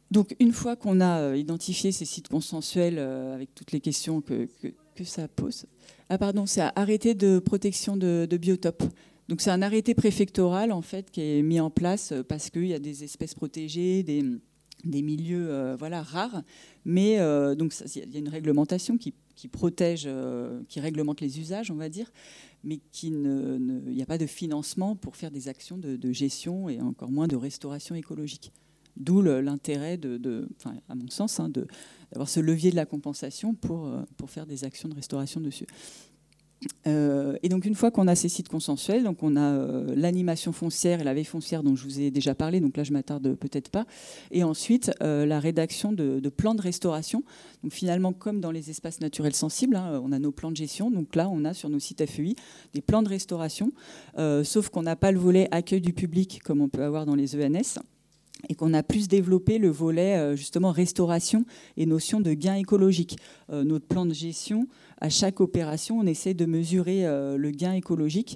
Donc, une fois qu'on a identifié ces sites consensuels avec toutes les questions que ça pose, c'est un arrêté de protection de biotopes. Donc, c'est un arrêté préfectoral en fait qui est mis en place parce qu'il y a des espèces protégées, des milieux rares, mais donc il y a une réglementation qui protège, qui réglemente les usages, on va dire, mais il n'y a pas de financement pour faire des actions de gestion et encore moins de restauration écologique. D'où l'intérêt, à mon sens, d'avoir ce levier de la compensation pour faire des actions de restauration dessus. Et donc une fois qu'on a ces sites consensuels, donc on a l'animation foncière et la veille foncière dont je vous ai déjà parlé, donc là je m'attarde peut-être pas, et ensuite la rédaction de plans de restauration. Donc finalement, comme dans les espaces naturels sensibles, on a nos plans de gestion, donc là on a sur nos sites FEI des plans de restauration, sauf qu'on n'a pas le volet accueil du public comme on peut avoir dans les ENS, et qu'on a plus développé le volet justement restauration et notion de gain écologique. Notre plan de gestion, à chaque opération, on essaie de mesurer le gain écologique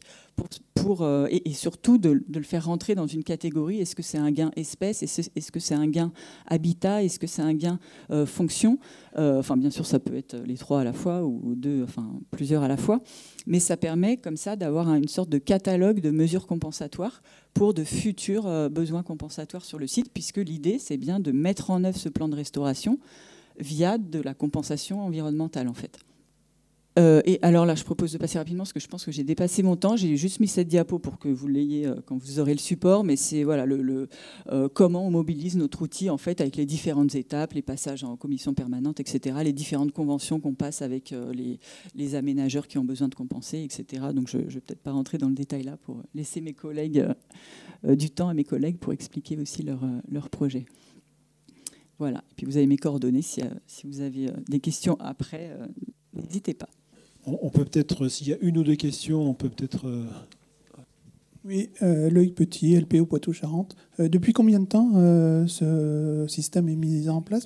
et surtout de le faire rentrer dans une catégorie. Est-ce que c'est un gain espèce? Est-ce que c'est un gain habitat? Est-ce que c'est un gain fonction? Bien sûr, ça peut être les trois à la fois ou deux, plusieurs à la fois. Mais ça permet comme ça d'avoir une sorte de catalogue de mesures compensatoires pour de futurs besoins compensatoires sur le site, puisque l'idée, c'est bien de mettre en œuvre ce plan de restauration via de la compensation environnementale, en fait. Et alors là, je propose de passer rapidement, parce que je pense que j'ai dépassé mon temps. J'ai juste mis cette diapo pour que vous l'ayez quand vous aurez le support, mais c'est comment on mobilise notre outil, en fait, avec les différentes étapes, les passages en commission permanente, etc., les différentes conventions qu'on passe avec les aménageurs qui ont besoin de compenser, etc. Donc je ne vais peut-être pas rentrer dans le détail là pour laisser mes collègues du temps à mes collègues pour expliquer aussi leur projet. Voilà. Et puis vous avez mes coordonnées. Si vous avez des questions après, n'hésitez pas. On peut peut-être, s'il y a une ou deux questions, on peut peut-être... Oui, Loïc Petit, LPO Poitou-Charentes. Depuis combien de temps ce système est mis en place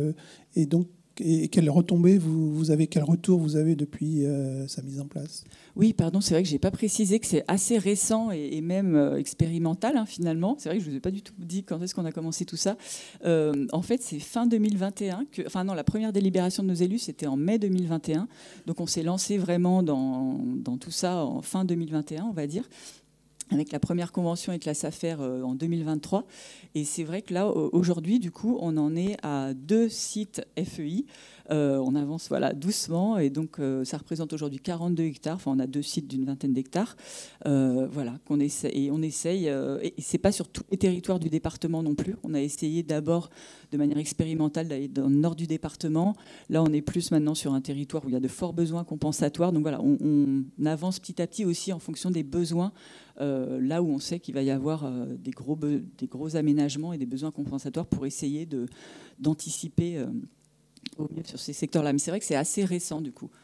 et quelles retombées vous avez, quel retour vous avez depuis sa mise en place? Oui, pardon, c'est vrai que je n'ai pas précisé que c'est assez récent et même expérimental, finalement. C'est vrai que je ne vous ai pas du tout dit quand est-ce qu'on a commencé tout ça. En fait, c'est fin 2021. La première délibération de nos élus, c'était en mai 2021. Donc on s'est lancé vraiment dans tout ça en fin 2021, on va dire, avec la première convention avec la SAFER en 2023. Et c'est vrai que là, aujourd'hui, du coup, on en est à 2 sites FEI. On avance doucement. Et donc, ça représente aujourd'hui 42 hectares. On a 2 sites d'une vingtaine d'hectares. Qu'on essaie. Et on essaye. Et ce n'est pas sur tous les territoires du département non plus. On a essayé d'abord, de manière expérimentale, d'aller dans le nord du département. Là, on est plus maintenant sur un territoire où il y a de forts besoins compensatoires. Donc voilà, on avance petit à petit aussi en fonction des besoins. Là où on sait qu'il va y avoir des gros aménagements et des besoins compensatoires pour essayer d'anticiper au mieux sur ces secteurs-là. Mais c'est vrai que c'est assez récent du coup.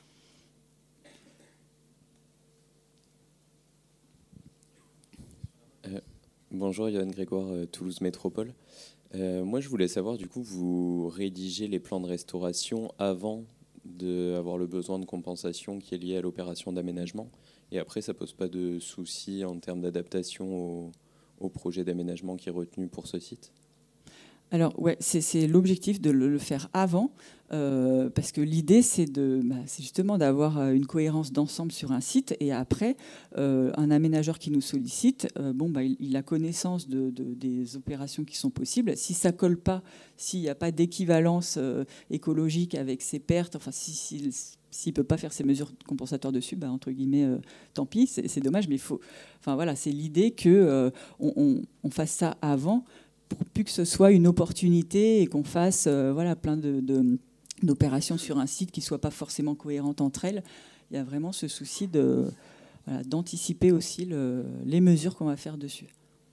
Bonjour, Yoann Grégoire, Toulouse Métropole. Moi, je voulais savoir, du coup, vous rédigez les plans de restauration avant d'avoir le besoin de compensation qui est lié à l'opération d'aménagement. Et après, ça ne pose pas de soucis en termes d'adaptation au projet d'aménagement qui est retenu pour ce site? Alors, ouais, c'est l'objectif de le faire avant, parce que l'idée, c'est justement d'avoir une cohérence d'ensemble sur un site. Et après, un aménageur qui nous sollicite, il a connaissance des opérations qui sont possibles. Si ça ne colle pas, s'il n'y a pas d'équivalence écologique avec ses pertes, s'il ne peut pas faire ces mesures compensatoires dessus, entre guillemets, tant pis, c'est dommage, mais c'est l'idée qu'on fasse ça avant, pour plus que ce soit une opportunité et qu'on fasse plein d'opérations sur un site qui ne soient pas forcément cohérentes entre elles. Il y a vraiment ce souci d'anticiper aussi les mesures qu'on va faire dessus.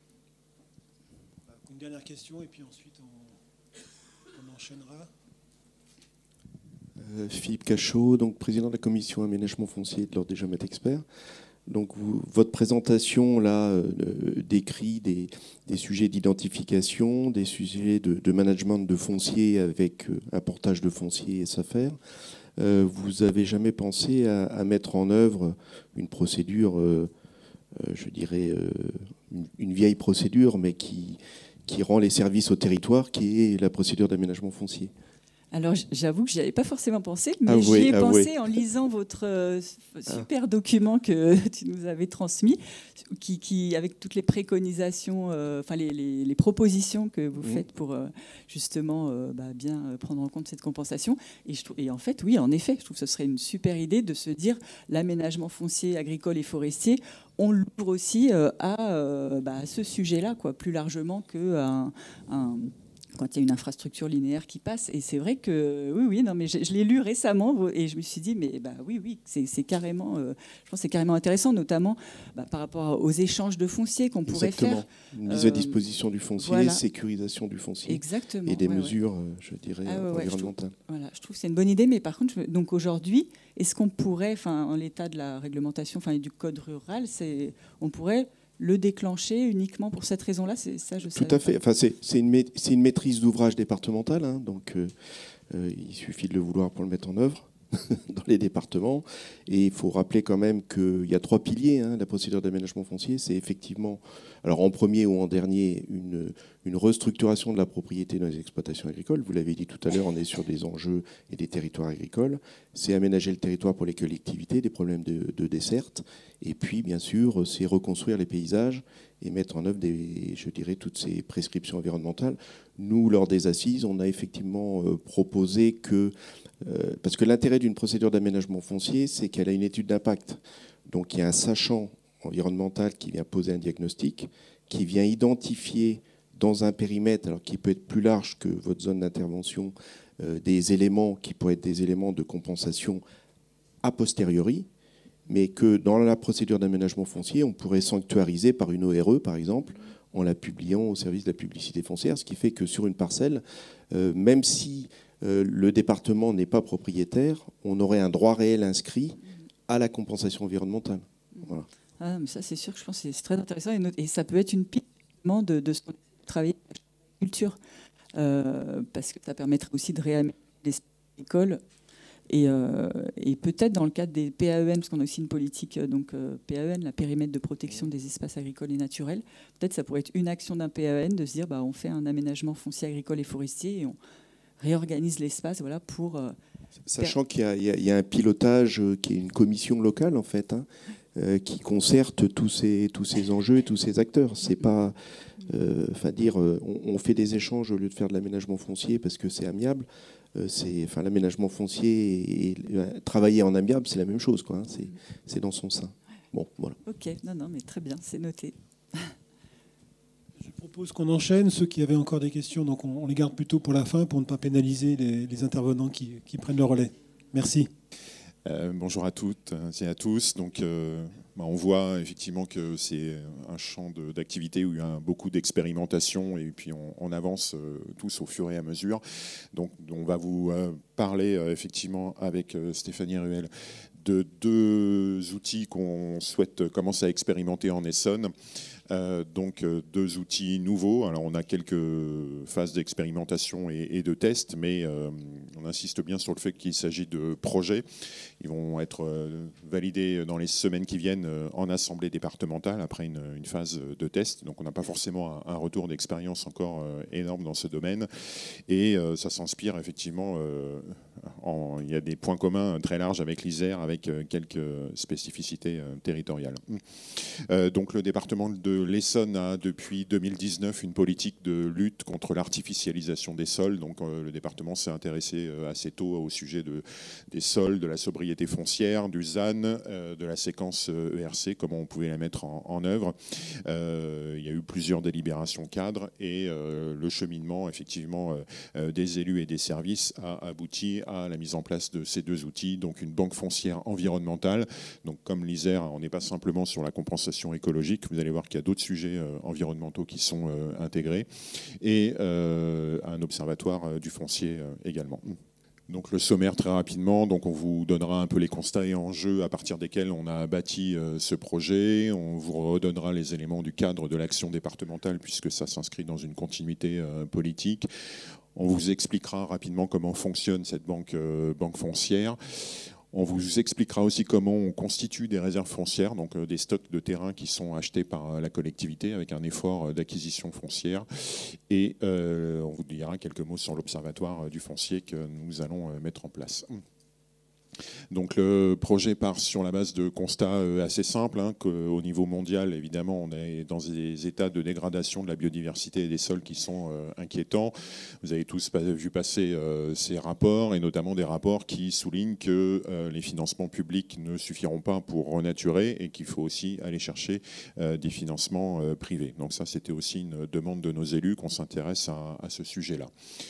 Une dernière question et puis ensuite on enchaînera. Philippe Cachot, donc président de la commission aménagement foncier de l'Ordre des géomètres experts. Donc votre présentation là décrit des sujets d'identification, des sujets de management de foncier avec un portage de foncier et SAFER. Vous n'avez jamais pensé à mettre en œuvre une procédure, je dirais une vieille procédure, mais qui qui rend les services au territoire, qui est la procédure d'aménagement foncier. Alors, j'avoue que je n'y avais pas forcément pensé, mais j'y ai pensé en lisant votre super document que tu nous avais transmis, qui avec toutes les préconisations, enfin les propositions que vous faites pour justement bien prendre en compte cette compensation. Et en fait, oui, en effet, je trouve que ce serait une super idée de se dire l'aménagement foncier, agricole et forestier, on l'ouvre aussi à ce sujet-là, quoi, plus largement qu'un quand il y a une infrastructure linéaire qui passe. Et c'est vrai que, oui, non, mais je l'ai lu récemment et je me suis dit, mais oui, c'est carrément, je pense que c'est carrément intéressant, notamment par rapport aux échanges de foncier qu'on pourrait faire. Une mise à disposition du foncier, voilà. Sécurisation du foncier. Exactement. Et des mesures, je dirais, environnementales. Je trouve que c'est une bonne idée, mais par contre, donc aujourd'hui, est-ce qu'on pourrait, en l'état de la réglementation, et du code rural, on pourrait le déclencher uniquement pour cette raison-là, c'est ça, je sais. Tout à fait. Enfin, c'est une maîtrise d'ouvrage départementale, hein, donc il suffit de le vouloir pour le mettre en œuvre dans les départements. Et il faut rappeler quand même qu'il y a 3 piliers. La procédure d'aménagement foncier, c'est effectivement, alors en premier ou en dernier, une restructuration de la propriété dans les exploitations agricoles. Vous l'avez dit tout à l'heure, on est sur des enjeux et des territoires agricoles. C'est aménager le territoire pour les collectivités, des problèmes de desserte. Et puis, bien sûr, c'est reconstruire les paysages et mettre en œuvre, toutes ces prescriptions environnementales. Nous, lors des assises, on a effectivement proposé que... parce que l'intérêt d'une procédure d'aménagement foncier, c'est qu'elle a une étude d'impact. Donc, il y a un sachant environnemental qui vient poser un diagnostic, qui vient identifier dans un périmètre, alors qui peut être plus large que votre zone d'intervention, des éléments qui pourraient être des éléments de compensation a posteriori, mais que dans la procédure d'aménagement foncier, on pourrait sanctuariser par une ORE, par exemple, en la publiant au service de la publicité foncière, ce qui fait que sur une parcelle, même si le département n'est pas propriétaire, on aurait un droit réel inscrit à la compensation environnementale. Voilà. Ah, mais ça, c'est sûr que je pense que c'est très intéressant et ça peut être une piste de ce qu'on travaille avec la culture, parce que ça permettrait aussi de réaménager les écoles. Et peut-être dans le cadre des PAEN, parce qu'on a aussi une politique PAEN, la périmètre de protection des espaces agricoles et naturels, peut-être ça pourrait être une action d'un PAEN de se dire on fait un aménagement foncier agricole et forestier et on réorganise l'espace pour... Sachant qu'il y a un pilotage qui est une commission locale en fait, qui concerte tous ces enjeux et tous ces acteurs. C'est pas... on fait des échanges au lieu de faire de l'aménagement foncier parce que c'est amiable. L'aménagement foncier et travailler en amiable, c'est la même chose, quoi. C'est dans son sein. Bon, voilà. Ok, non, mais très bien, c'est noté. Je propose qu'on enchaîne. Ceux qui avaient encore des questions, donc on les garde plutôt pour la fin pour ne pas pénaliser les intervenants qui prennent le relais. Merci. Bonjour à toutes et à tous. Donc, on voit effectivement que c'est un champ d'activité où il y a beaucoup d'expérimentation et puis on avance tous au fur et à mesure. Donc, on va vous parler effectivement avec Stéphanie Ruel de 2 outils qu'on souhaite commencer à expérimenter en Essonne. Donc 2 outils nouveaux. Alors on a quelques phases d'expérimentation et de tests, mais on insiste bien sur le fait qu'il s'agit de projets. Ils vont être validés dans les semaines qui viennent en assemblée départementale après une phase de test. Donc on n'a pas forcément un retour d'expérience encore énorme dans ce domaine. Et ça s'inspire effectivement... il y a des points communs très larges avec l'Isère, avec quelques spécificités territoriales. Donc le département de l'Essonne a depuis 2019 une politique de lutte contre l'artificialisation des sols. Donc le département s'est intéressé assez tôt au sujet des sols, de la sobriété foncière, du ZAN, de la séquence ERC, comment on pouvait la mettre en œuvre. Il y a eu plusieurs délibérations cadres et le cheminement effectivement des élus et des services a abouti à la mise en place de ces 2 outils, donc une banque foncière environnementale. Donc comme l'Isère, on n'est pas simplement sur la compensation écologique, vous allez voir qu'il y a d'autres sujets environnementaux qui sont intégrés, et un observatoire du foncier également. Donc le sommaire très rapidement, donc on vous donnera un peu les constats et enjeux à partir desquels on a bâti ce projet. On vous redonnera les éléments du cadre de l'action départementale puisque ça s'inscrit dans une continuité politique. On vous expliquera rapidement comment fonctionne cette banque foncière. On vous expliquera aussi comment on constitue des réserves foncières, donc des stocks de terrain qui sont achetés par la collectivité avec un effort d'acquisition foncière. Et on vous dira quelques mots sur l'observatoire du foncier que nous allons mettre en place. Donc le projet part sur la base de constats assez simples, qu'au niveau mondial, évidemment, on est dans des états de dégradation de la biodiversité et des sols qui sont inquiétants. Vous avez tous vu passer ces rapports, et notamment des rapports qui soulignent que les financements publics ne suffiront pas pour renaturer et qu'il faut aussi aller chercher des financements privés. Donc ça, c'était aussi une demande de nos élus qu'on s'intéresse à ce sujet-là.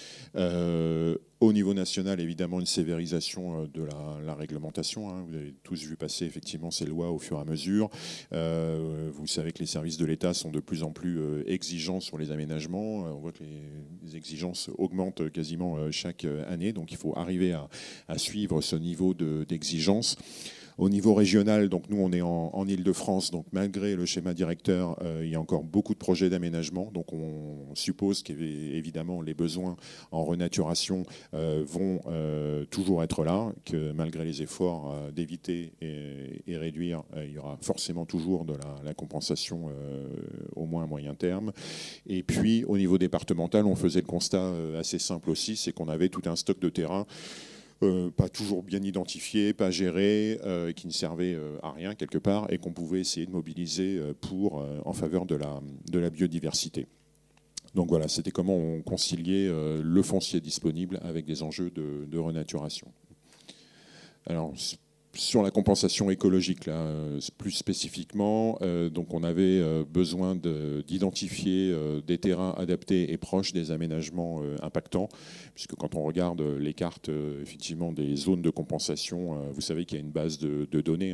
Au niveau national, évidemment, une sévérisation de la réglementation. Vous avez tous vu passer effectivement ces lois au fur et à mesure. Vous savez que les services de l'État sont de plus en plus exigeants sur les aménagements. On voit que les exigences augmentent quasiment chaque année. Donc il faut arriver à suivre ce niveau d'exigence. Au niveau régional, donc nous on est en Île-de-France, donc malgré le schéma directeur, il y a encore beaucoup de projets d'aménagement. Donc on suppose qu'évidemment les besoins en renaturation vont toujours être là, que malgré les efforts d'éviter et réduire, il y aura forcément toujours de la compensation au moins à moyen terme. Et puis au niveau départemental, on faisait le constat assez simple aussi, c'est qu'on avait tout un stock de terrain pas toujours bien identifié, pas géré, qui ne servait à rien quelque part, et qu'on pouvait essayer de mobiliser en faveur de la biodiversité. Donc voilà, c'était comment on conciliait le foncier disponible avec des enjeux de renaturation. Alors, sur la compensation écologique, là, plus spécifiquement, donc on avait besoin d'identifier des terrains adaptés et proches des aménagements impactants, puisque quand on regarde les cartes effectivement des zones de compensation, vous savez qu'il y a une base de données,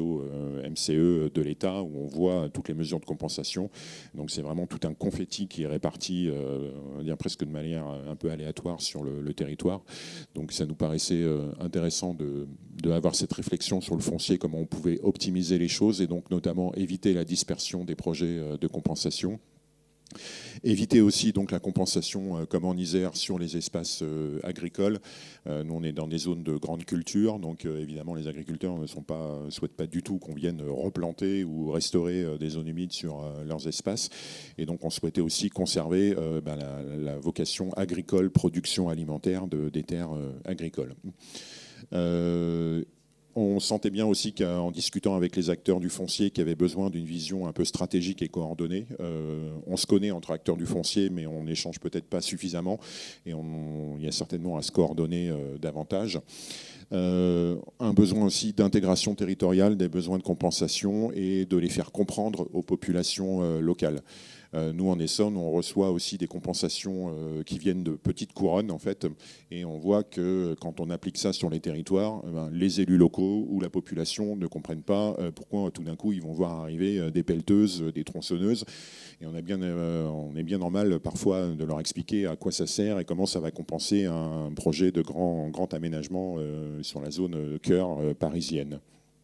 GeoMCE de l'État, où on voit toutes les mesures de compensation. Donc c'est vraiment tout un confetti qui est réparti, on va dire presque de manière un peu aléatoire sur le territoire. Donc ça nous paraissait intéressant d'avoir cette réflexion sur le foncier, comment on pouvait optimiser les choses et donc notamment éviter la dispersion des projets de compensation. Éviter aussi donc la compensation comme en Isère sur les espaces agricoles. Nous on est dans des zones de grande culture, donc évidemment les agriculteurs ne souhaitent pas du tout qu'on vienne replanter ou restaurer des zones humides sur leurs espaces. Et donc on souhaitait aussi conserver la vocation agricole, production alimentaire des terres agricoles. On sentait bien aussi qu'en discutant avec les acteurs du foncier qui avaient besoin d'une vision un peu stratégique et coordonnée. On se connaît entre acteurs du foncier, mais on n'échange peut-être pas suffisamment et il y a certainement à se coordonner davantage. Un besoin aussi d'intégration territoriale des besoins de compensation et de les faire comprendre aux populations locales. Nous, en Essonne, on reçoit aussi des compensations qui viennent de petites couronnes, en fait, et on voit que quand on applique ça sur les territoires, les élus locaux ou la population ne comprennent pas pourquoi tout d'un coup ils vont voir arriver des pelleteuses, des tronçonneuses, et on est bien normal parfois de leur expliquer à quoi ça sert et comment ça va compenser un projet de grand aménagement sur la zone cœur parisienne.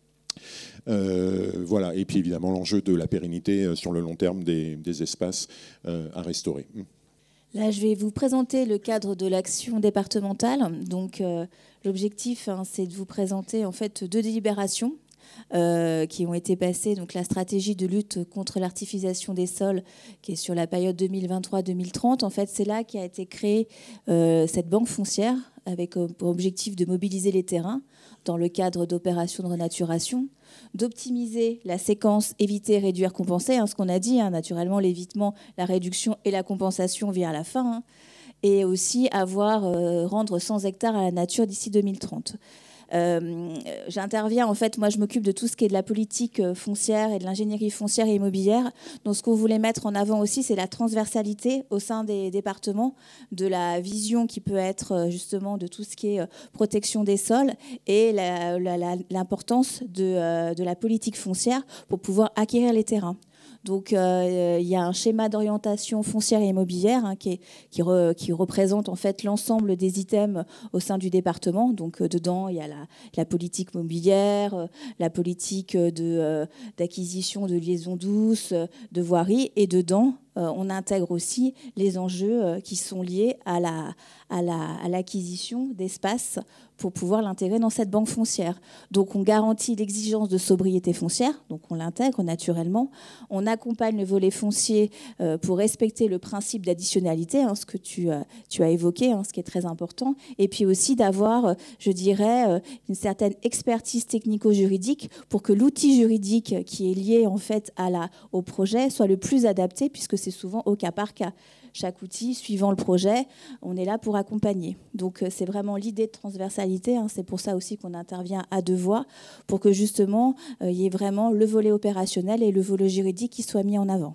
Voilà. Et puis évidemment l'enjeu de la pérennité sur le long terme des espaces à restaurer. Là, je vais vous présenter le cadre de l'action départementale. Donc, l'objectif, c'est de vous présenter en fait 2 délibérations qui ont été passées. Donc, la stratégie de lutte contre l'artificialisation des sols, qui est sur la période 2023-2030. En fait, c'est là qu'a été créée cette banque foncière avec pour objectif de mobiliser les terrains dans le cadre d'opérations de renaturation, d'optimiser la séquence éviter, réduire, compenser, ce qu'on a dit, naturellement l'évitement, la réduction et la compensation vient à la fin, et aussi rendre 100 hectares à la nature d'ici 2030. J'interviens, en fait, moi je m'occupe de tout ce qui est de la politique foncière et de l'ingénierie foncière et immobilière. Donc ce qu'on voulait mettre en avant aussi, c'est la transversalité au sein des départements, de la vision qui peut être justement de tout ce qui est protection des sols et l'importance de la politique foncière pour pouvoir acquérir les terrains. Donc, il y a un schéma d'orientation foncière et immobilière qui représente en fait l'ensemble des items au sein du département. Donc, dedans, il y a la politique mobilière, la politique d'acquisition de liaisons douces, de voirie. Et dedans, on intègre aussi les enjeux qui sont liés à l'acquisition d'espace pour pouvoir l'intégrer dans cette banque foncière. Donc on garantit l'exigence de sobriété foncière, donc on l'intègre naturellement. On accompagne le volet foncier pour respecter le principe d'additionnalité, ce que tu as évoqué, ce qui est très important. Et puis aussi d'avoir, je dirais, une certaine expertise technico-juridique pour que l'outil juridique qui est lié en fait au projet soit le plus adapté, puisque c'est souvent au cas par cas. Chaque outil, suivant le projet, on est là pour accompagner. Donc c'est vraiment l'idée de transversalité. C'est pour ça aussi qu'on intervient à deux voix, pour que justement il y ait vraiment le volet opérationnel et le volet juridique qui soient mis en avant.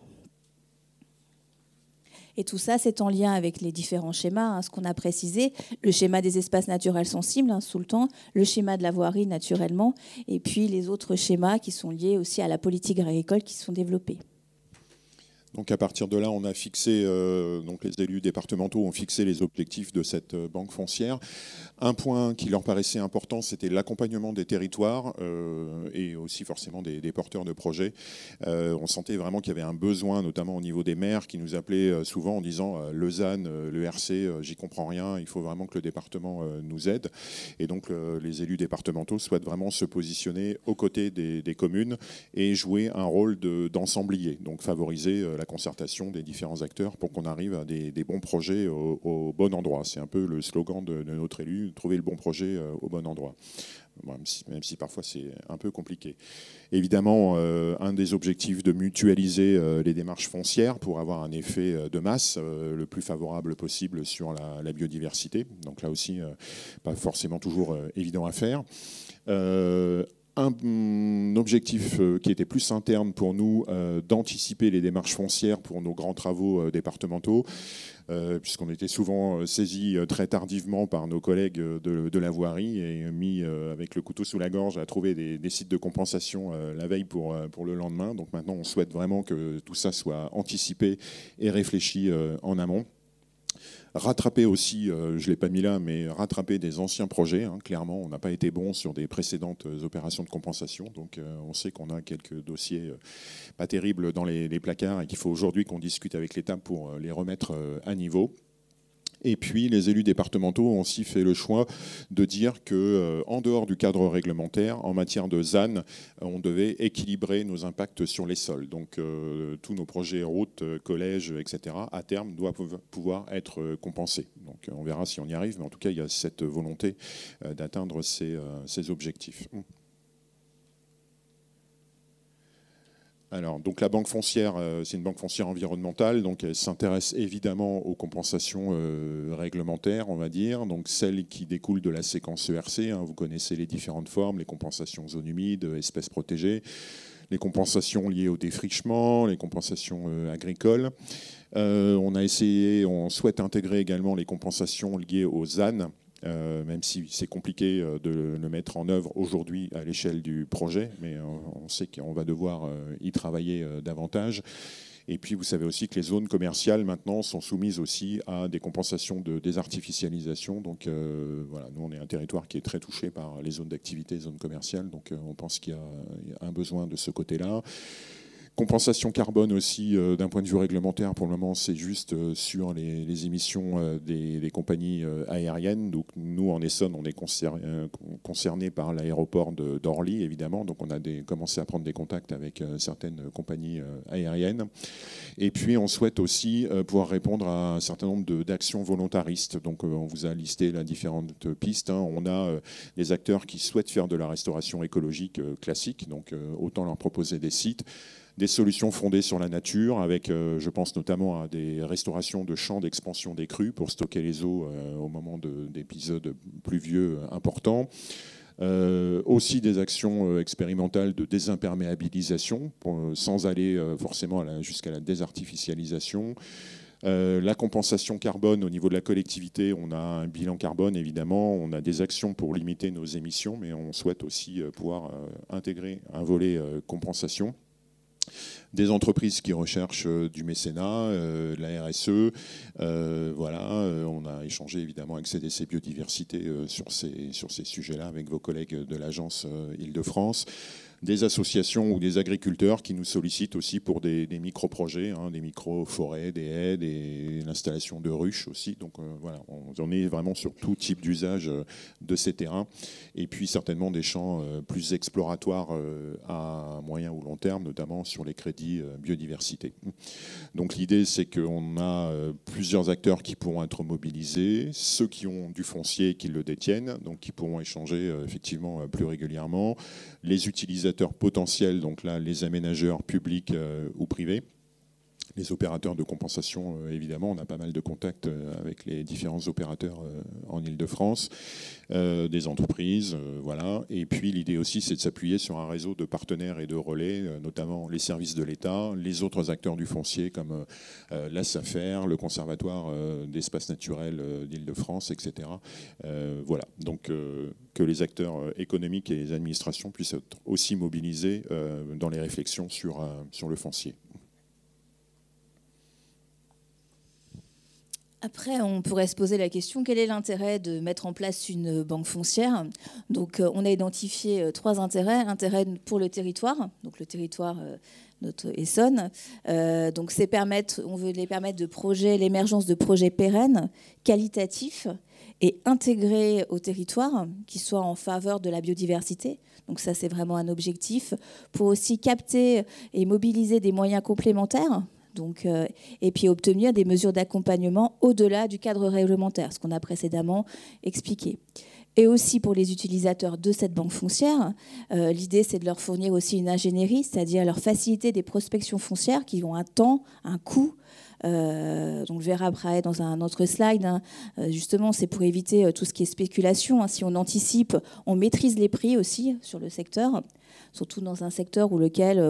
Et tout ça, c'est en lien avec les différents schémas, ce qu'on a précisé, le schéma des espaces naturels sensibles, sous le temps, le schéma de la voirie naturellement, et puis les autres schémas qui sont liés aussi à la politique agricole qui sont développés. Donc à partir de là, on a fixé, donc les élus départementaux ont fixé les objectifs de cette banque foncière. Un point qui leur paraissait important, c'était l'accompagnement des territoires et aussi forcément des porteurs de projets. On sentait vraiment qu'il y avait un besoin, notamment au niveau des maires, qui nous appelaient souvent en disant le ZAN, le RC, j'y comprends rien, il faut vraiment que le département nous aide. Et donc les élus départementaux souhaitent vraiment se positionner aux côtés des communes et jouer un rôle d'ensemblier, donc favoriser la concertation des différents acteurs pour qu'on arrive à des bons projets au bon endroit. C'est un peu le slogan de notre élu, trouver le bon projet au bon endroit. Même si parfois c'est un peu compliqué. Évidemment, un des objectifs de mutualiser les démarches foncières pour avoir un effet de masse le plus favorable possible sur la biodiversité. Donc là aussi, pas forcément toujours évident à faire. Un objectif qui était plus interne pour nous, d'anticiper les démarches foncières pour nos grands travaux départementaux, puisqu'on était souvent saisis très tardivement par nos collègues de la voirie et mis avec le couteau sous la gorge à trouver des sites de compensation la veille pour le lendemain. Donc maintenant, on souhaite vraiment que tout ça soit anticipé et réfléchi en amont. Rattraper aussi, je ne l'ai pas mis là, mais rattraper des anciens projets. Clairement, on n'a pas été bon sur des précédentes opérations de compensation. Donc on sait qu'on a quelques dossiers pas terribles dans les placards et qu'il faut aujourd'hui qu'on discute avec l'État pour les remettre à niveau. Et puis, les élus départementaux ont aussi fait le choix de dire qu'en dehors du cadre réglementaire, en matière de ZAN, on devait équilibrer nos impacts sur les sols. Donc, tous nos projets routes, collèges, etc., à terme, doivent pouvoir être compensés. Donc, on verra si on y arrive, mais en tout cas, il y a cette volonté d'atteindre ces objectifs. Alors, donc la banque foncière, c'est une banque foncière environnementale, donc elle s'intéresse évidemment aux compensations réglementaires, on va dire, donc celles qui découlent de la séquence ERC. Vous connaissez les différentes formes, les compensations zones humides, espèces protégées, les compensations liées au défrichement, les compensations agricoles. On souhaite intégrer également les compensations liées aux ZAN, même si c'est compliqué de le mettre en œuvre aujourd'hui à l'échelle du projet, mais on sait qu'on va devoir y travailler davantage. Et puis vous savez aussi que les zones commerciales maintenant sont soumises aussi à des compensations de désartificialisation. Donc voilà, nous on est un territoire qui est très touché par les zones d'activité, zones commerciales, donc on pense qu'il y a un besoin de ce côté-là. Compensation carbone aussi, d'un point de vue réglementaire, pour le moment, c'est juste sur les émissions des compagnies aériennes. Donc, nous, en Essonne, on est concerné par l'aéroport d'Orly, évidemment. Donc, on a commencé à prendre des contacts avec certaines compagnies aériennes. Et puis, on souhaite aussi pouvoir répondre à un certain nombre d'actions volontaristes. Donc, on vous a listé là différentes pistes. On a des acteurs qui souhaitent faire de la restauration écologique classique. Donc, autant leur proposer des sites. Des solutions fondées sur la nature, avec, je pense notamment à des restaurations de champs d'expansion des crues pour stocker les eaux au moment d'épisodes pluvieux importants. Aussi des actions expérimentales de désimperméabilisation, sans aller forcément jusqu'à la désartificialisation. La compensation carbone au niveau de la collectivité, on a un bilan carbone évidemment, on a des actions pour limiter nos émissions, mais on souhaite aussi pouvoir intégrer un volet compensation. Des entreprises qui recherchent du mécénat, la RSE, on a échangé évidemment avec CDC Biodiversité sur ces sujets-là avec vos collègues de l'agence Île-de-France. des associations ou des agriculteurs qui nous sollicitent aussi pour des micro-projets, des micro-forêts, des haies, l'installation de ruches aussi. Donc voilà, on est vraiment sur tout type d'usage de ces terrains. Et puis certainement des champs plus exploratoires à moyen ou long terme, notamment sur les crédits biodiversité. Donc l'idée, c'est qu'on a plusieurs acteurs qui pourront être mobilisés, ceux qui ont du foncier et qui le détiennent, donc qui pourront échanger effectivement plus régulièrement, les utilisateurs potentiels, donc là les aménageurs publics ou privés, les opérateurs de compensation, évidemment, on a pas mal de contacts avec les différents opérateurs en Ile-de-France, des entreprises, voilà. Et puis l'idée aussi, c'est de s'appuyer sur un réseau de partenaires et de relais, notamment les services de l'État, les autres acteurs du foncier comme la SAFER, le Conservatoire d'espaces naturels d'Ile-de-France, etc. Voilà. Donc que les acteurs économiques et les administrations puissent être aussi mobilisés dans les réflexions sur le foncier. Après, on pourrait se poser la question, quel est l'intérêt de mettre en place une banque foncière ? Donc, on a identifié 3 intérêts. Intérêt pour le territoire, donc le territoire notre Essonne. Donc, on veut les permettre de projets, l'émergence de projets pérennes, qualitatifs et intégrés au territoire, qui soient en faveur de la biodiversité. Donc ça, c'est vraiment un objectif. Pour aussi capter et mobiliser des moyens complémentaires. Donc, et puis obtenir des mesures d'accompagnement au-delà du cadre réglementaire, ce qu'on a précédemment expliqué. Et aussi pour les utilisateurs de cette banque foncière, l'idée c'est de leur fournir aussi une ingénierie, c'est-à-dire leur faciliter des prospections foncières qui ont un temps, un coût. Donc on le verra après dans un autre slide. Justement, c'est pour éviter tout ce qui est spéculation. Si on anticipe, on maîtrise les prix aussi sur le secteur. Surtout dans un secteur où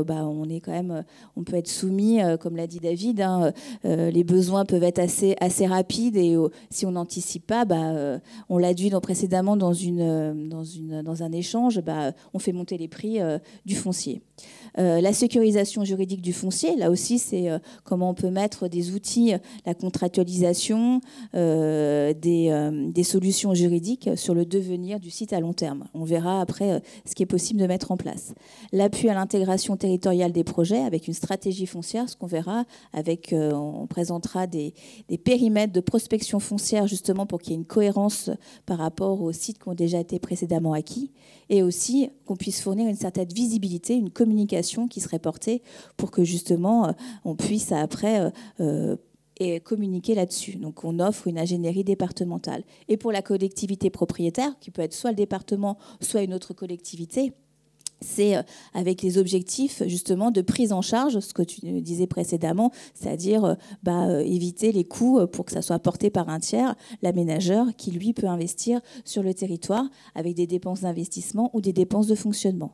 on peut être soumis, comme l'a dit David, les besoins peuvent être assez rapides et si on n'anticipe pas, on l'a dit précédemment dans un échange, on fait monter les prix du foncier. La sécurisation juridique du foncier, là aussi, c'est comment on peut mettre des outils, la contractualisation, des solutions juridiques sur le devenir du site à long terme. On verra après ce qui est possible de mettre en place. L'appui à l'intégration territoriale des projets avec une stratégie foncière, ce qu'on verra, on présentera des périmètres de prospection foncière justement pour qu'il y ait une cohérence par rapport aux sites qui ont déjà été précédemment acquis et aussi qu'on puisse fournir une certaine visibilité, une communication qui serait portée pour que justement on puisse après et communiquer là-dessus. Donc on offre une ingénierie départementale. Et pour la collectivité propriétaire, qui peut être soit le département, soit une autre collectivité, c'est avec les objectifs justement de prise en charge, ce que tu disais précédemment, c'est-à-dire éviter les coûts pour que ça soit porté par un tiers, l'aménageur qui lui peut investir sur le territoire avec des dépenses d'investissement ou des dépenses de fonctionnement.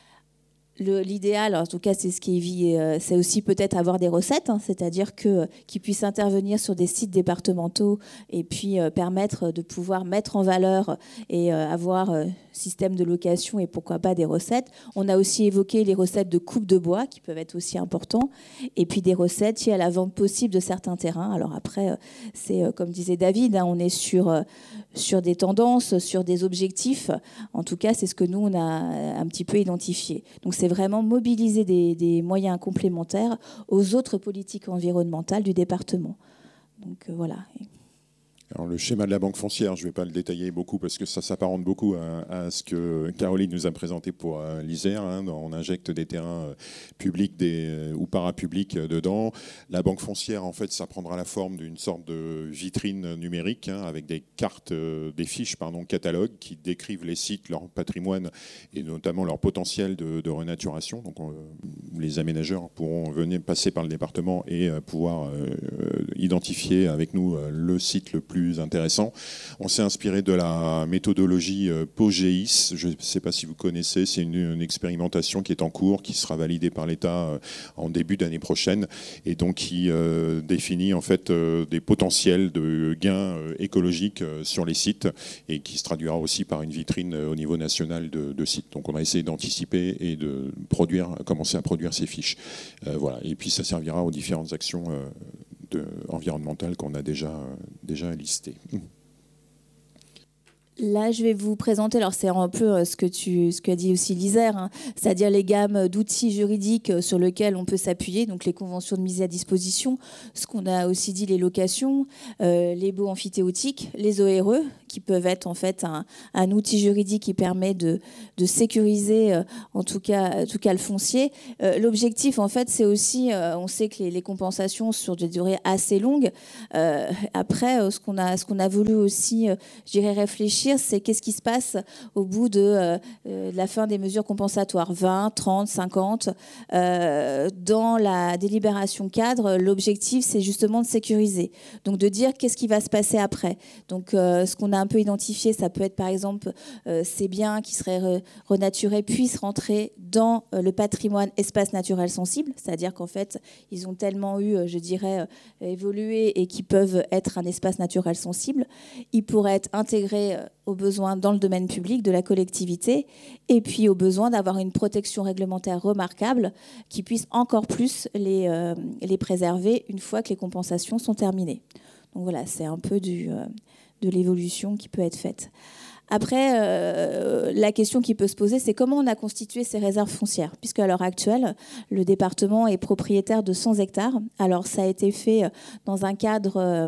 L'idéal, en tout cas, c'est aussi peut-être avoir des recettes, c'est-à-dire qu'ils puissent intervenir sur des sites départementaux et puis permettre de pouvoir mettre en valeur et avoir système de location et pourquoi pas des recettes. On a aussi évoqué les recettes de coupe de bois qui peuvent être aussi importants et puis des recettes liées à la vente possible de certains terrains. Alors après, c'est comme disait David, on est sur des tendances, sur des objectifs. En tout cas, c'est ce que nous, on a un petit peu identifié. Donc c'est vraiment mobiliser des moyens complémentaires aux autres politiques environnementales du département. Donc voilà. Alors, le schéma de la banque foncière, je ne vais pas le détailler beaucoup parce que ça s'apparente beaucoup à ce que Caroline nous a présenté pour l'Isère. On injecte des terrains publics ou parapublics dedans. La banque foncière, en fait, ça prendra la forme d'une sorte de vitrine numérique avec des cartes, des fiches, catalogues qui décrivent les sites, leur patrimoine et notamment leur potentiel de renaturation. Donc, les aménageurs pourront venir passer par le département et pouvoir identifier avec nous le site le plus intéressant. On s'est inspiré de la méthodologie POGEIS. Je ne sais pas si vous connaissez, c'est une expérimentation qui est en cours, qui sera validée par l'État en début d'année prochaine et donc qui définit en fait des potentiels de gains écologiques sur les sites et qui se traduira aussi par une vitrine au niveau national de sites. Donc on a essayé d'anticiper et de commencer à produire ces fiches. Voilà. Et puis ça servira aux différentes actions environnementales qu'on a déjà listées. Là, je vais vous présenter, alors c'est un peu ce qu'a dit aussi l'ISER, hein, c'est-à-dire les gammes d'outils juridiques sur lesquels on peut s'appuyer, donc les conventions de mise à disposition, ce qu'on a aussi dit, les locations, les baux amphithéotiques, les ORE, qui peuvent être en fait un outil juridique qui permet de sécuriser en tout cas le foncier. L'objectif, en fait, c'est aussi, on sait que les compensations sur des durées assez longues. Après, ce qu'on a voulu aussi, je dirais, réfléchir, c'est qu'est-ce qui se passe au bout de la fin des mesures compensatoires, 20, 30, 50. Dans la délibération cadre, l'objectif, c'est justement de sécuriser. Donc, de dire qu'est-ce qui va se passer après. Donc, ce qu'on a un peu identifié, ça peut être, par exemple, ces biens qui seraient renaturés puissent rentrer dans le patrimoine espace naturel sensible, c'est-à-dire qu'en fait, ils ont tellement eu, je dirais, évolué et qui peuvent être un espace naturel sensible. Ils pourraient être intégrés aux besoins dans le domaine public de la collectivité et puis aux besoins d'avoir une protection réglementaire remarquable qui puisse encore plus les préserver une fois que les compensations sont terminées. Donc voilà, c'est un peu de l'évolution qui peut être faite. Après, la question qui peut se poser, c'est comment on a constitué ces réserves foncières, puisque à l'heure actuelle, le département est propriétaire de 100 hectares. Alors, ça a été fait dans un cadre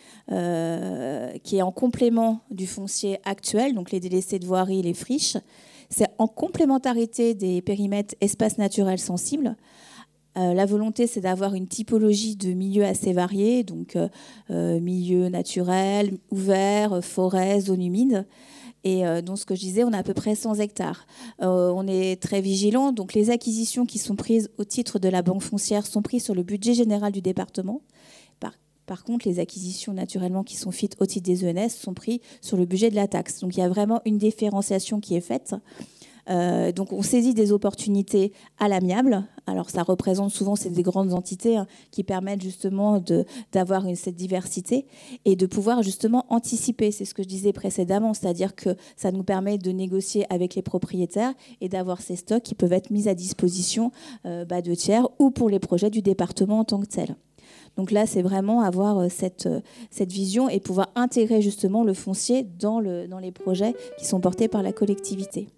qui est en complément du foncier actuel, donc les délaissés de voirie, les friches. C'est en complémentarité des périmètres espaces naturels sensibles. La volonté, c'est d'avoir une typologie de milieux assez variés, donc milieux naturels, ouverts, forêts, zones humides. Et donc, ce que je disais, on a à peu près 100 hectares. On est très vigilant. Donc, les acquisitions qui sont prises au titre de la banque foncière sont prises sur le budget général du département. Par contre, les acquisitions, naturellement, qui sont faites au titre des ENS sont prises sur le budget de la taxe. Donc, il y a vraiment une différenciation qui est faite. Donc, on saisit des opportunités à l'amiable. Alors, ça représente souvent, c'est des grandes entités qui permettent justement d'avoir cette diversité et de pouvoir justement anticiper. C'est ce que je disais précédemment, c'est-à-dire que ça nous permet de négocier avec les propriétaires et d'avoir ces stocks qui peuvent être mis à disposition de tiers ou pour les projets du département en tant que tel. Donc là, c'est vraiment avoir cette vision et pouvoir intégrer justement le foncier dans les projets qui sont portés par la collectivité.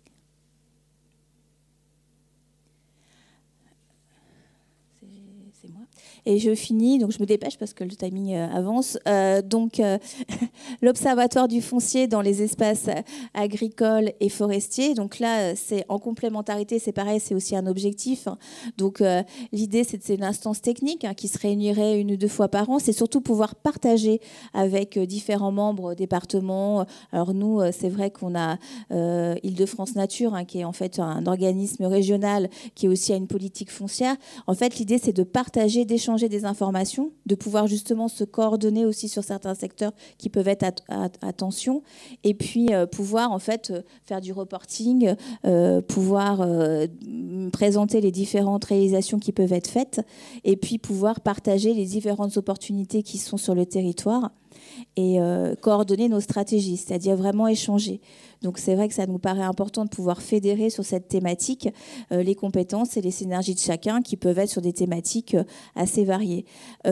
C'est moi. Et je finis, donc je me dépêche parce que le timing avance. L'Observatoire du foncier dans les espaces agricoles et forestiers. Donc là, c'est en complémentarité, c'est pareil, c'est aussi un objectif. Donc l'idée, c'est une instance technique qui se réunirait 1 ou 2 fois par an. C'est surtout pouvoir partager avec différents membres, départements. Alors nous, c'est vrai qu'on a Île-de-France Nature, qui est en fait un organisme régional qui aussi a une politique foncière. En fait, l'idée, c'est de partager, d'échanger des informations, de pouvoir justement se coordonner aussi sur certains secteurs qui peuvent être à tension, et puis pouvoir en fait faire du reporting, pouvoir présenter les différentes réalisations qui peuvent être faites, et puis pouvoir partager les différentes opportunités qui sont sur le territoire et coordonner nos stratégies, c'est-à-dire vraiment échanger. Donc c'est vrai que ça nous paraît important de pouvoir fédérer sur cette thématique les compétences et les synergies de chacun qui peuvent être sur des thématiques assez variées.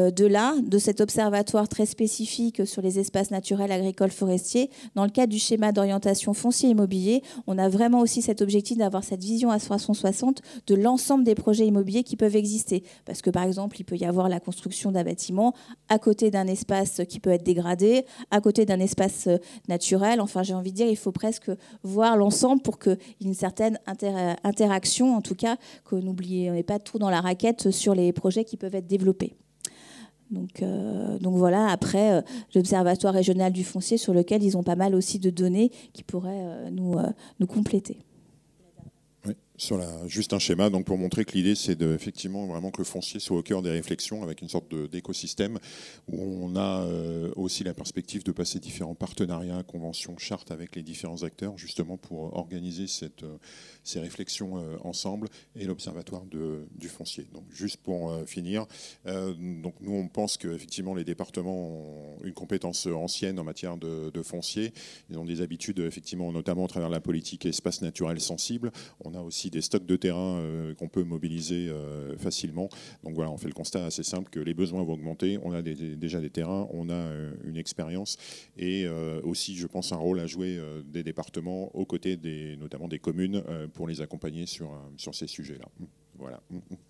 De cet observatoire très spécifique sur les espaces naturels, agricoles, forestiers, dans le cadre du schéma d'orientation foncier immobilier, on a vraiment aussi cet objectif d'avoir cette vision à 360 de l'ensemble des projets immobiliers qui peuvent exister. Parce que par exemple, il peut y avoir la construction d'un bâtiment à côté d'un espace qui peut être dégradé, à côté d'un espace naturel. Enfin, j'ai envie de dire, il faut presque voir l'ensemble pour qu'il y ait une certaine interaction, en tout cas, que n'oubliez pas tout dans la raquette sur les projets qui peuvent être développés. Donc voilà, après, l'Observatoire régional du foncier sur lequel ils ont pas mal aussi de données qui pourraient nous compléter. Oui, juste un schéma, donc pour montrer que l'idée c'est effectivement vraiment que le foncier soit au cœur des réflexions avec une sorte d'écosystème où on a aussi la perspective de passer différents partenariats, conventions, chartes avec les différents acteurs justement pour organiser ces réflexions ensemble, et l'Observatoire du foncier. Donc juste pour finir, donc nous on pense qu'effectivement les départements ont une compétence ancienne en matière de foncier. Ils ont des habitudes effectivement, notamment à travers la politique espace naturel sensible. On a aussi aussi des stocks de terrain qu'on peut mobiliser facilement. Donc voilà, on fait le constat assez simple que les besoins vont augmenter. On a déjà des terrains, on a une expérience et aussi, je pense, un rôle à jouer des départements aux côtés notamment des communes pour les accompagner sur ces sujets-là. Voilà.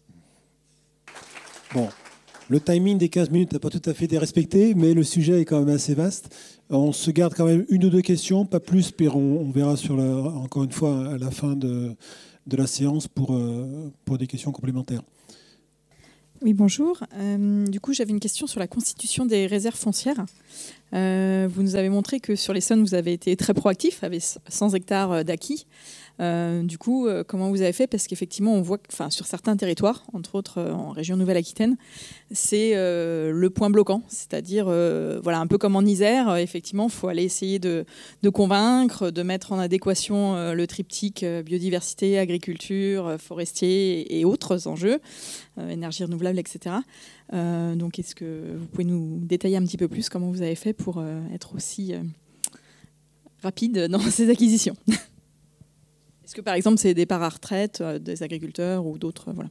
Bon, le timing des 15 minutes n'a pas tout à fait été respecté, mais le sujet est quand même assez vaste. On se garde quand même une ou deux questions, pas plus, puis on verra encore une fois à la fin de la séance pour des questions complémentaires. Oui, bonjour. Du coup, j'avais une question sur la constitution des réserves foncières. Vous nous avez montré que sur l'Essonne, vous avez été très proactif, avec 100 hectares d'acquis. Du coup, comment vous avez fait? Parce qu'effectivement, on voit que sur certains territoires, entre autres en région Nouvelle-Aquitaine, c'est le point bloquant. C'est-à-dire, voilà, un peu comme en Isère, effectivement, il faut aller essayer de convaincre, de mettre en adéquation le triptyque biodiversité, agriculture, forestier et autres enjeux, énergie renouvelable, etc. Donc, est-ce que vous pouvez nous détailler un petit peu plus comment vous avez fait pour être aussi rapide dans ces acquisitions? Est-ce que, par exemple, c'est des départs à retraite des agriculteurs ou d'autres voilà.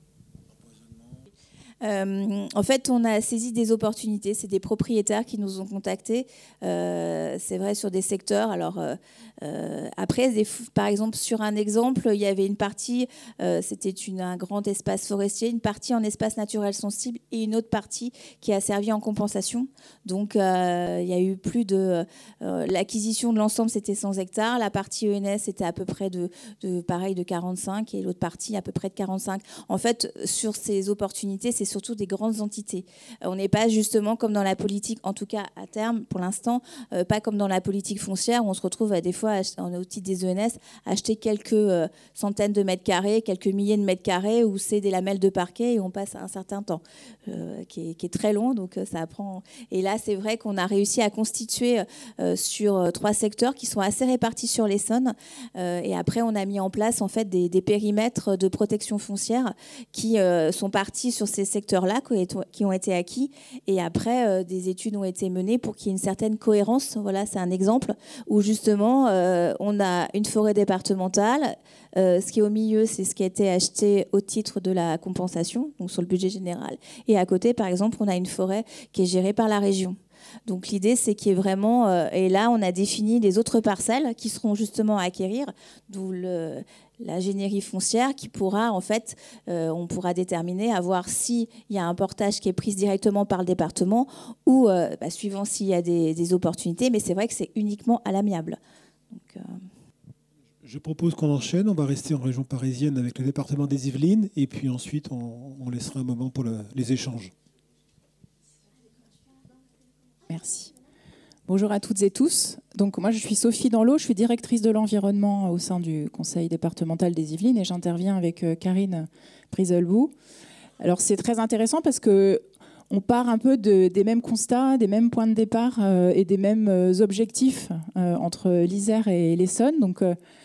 En fait, on a saisi des opportunités. C'est des propriétaires qui nous ont contactés. C'est vrai sur des secteurs. Alors après, par exemple, sur un exemple, il y avait une partie, c'était un grand espace forestier, une partie en espace naturel sensible et une autre partie qui a servi en compensation. Donc, il y a eu plus de l'acquisition de l'ensemble, c'était 100 hectares. La partie ENS était à peu près de 45 et l'autre partie à peu près de 45. En fait, sur ces opportunités, c'est surtout des grandes entités. On n'est pas justement comme dans la politique, en tout cas à terme, pour l'instant, pas comme dans la politique foncière où on se retrouve à des fois, au titre des ENS, acheter quelques centaines de mètres carrés, quelques milliers de mètres carrés où c'est des lamelles de parquet et on passe un certain temps qui est très long, donc ça apprend. Et là, c'est vrai qu'on a réussi à constituer sur 3 secteurs qui sont assez répartis sur l'Essonne. Et après, on a mis en place en fait des périmètres de protection foncière qui sont partis sur ces secteurs-là qui ont été acquis. Et après, des études ont été menées pour qu'il y ait une certaine cohérence. Voilà, c'est un exemple où justement, on a une forêt départementale. Ce qui est au milieu, c'est ce qui a été acheté au titre de la compensation, donc sur le budget général. Et à côté, par exemple, on a une forêt qui est gérée par la région. Donc l'idée, c'est qu'il y ait vraiment... et là, on a défini les autres parcelles qui seront justement à acquérir, d'où l'ingénierie foncière qui pourra, en fait, on pourra déterminer, à voir s'il y a un portage qui est pris directement par le département ou, suivant s'il y a des opportunités. Mais c'est vrai que c'est uniquement à l'amiable. Donc, je propose qu'on enchaîne. On va rester en région parisienne avec le département des Yvelines. Et puis ensuite, on laissera un moment pour les échanges. Merci. Bonjour à toutes et tous. Donc moi je suis Sophie Danlot, je suis directrice de l'environnement au sein du conseil départemental des Yvelines et j'interviens avec Karine Priselbou. Alors c'est très intéressant parce que on part un peu des mêmes constats, des mêmes points de départ et des mêmes objectifs entre l'Isère et l'Essonne. Donc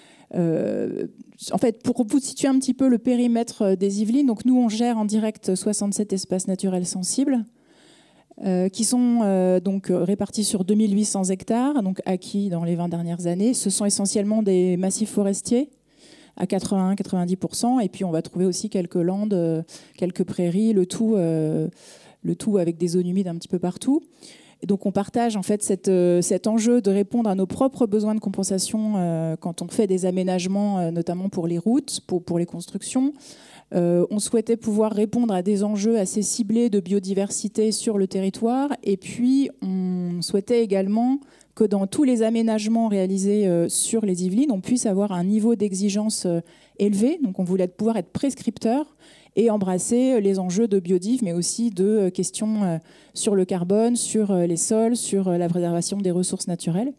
en fait, pour vous situer un petit peu le périmètre des Yvelines, donc nous on gère en direct 67 espaces naturels sensibles. Qui sont donc répartis sur 2800 hectares, donc acquis dans les 20 dernières années. Ce sont essentiellement des massifs forestiers à 80-90%, et puis on va trouver aussi quelques landes, quelques prairies, le tout avec des zones humides un petit peu partout. Et donc on partage en fait cet enjeu de répondre à nos propres besoins de compensation quand on fait des aménagements, notamment pour les routes, pour les constructions. On souhaitait pouvoir répondre à des enjeux assez ciblés de biodiversité sur le territoire. Et puis, on souhaitait également que dans tous les aménagements réalisés sur les Yvelines, on puisse avoir un niveau d'exigence élevé. Donc, on voulait pouvoir être prescripteur et embrasser les enjeux de biodiv, mais aussi de questions sur le carbone, sur les sols, sur la préservation des ressources naturelles.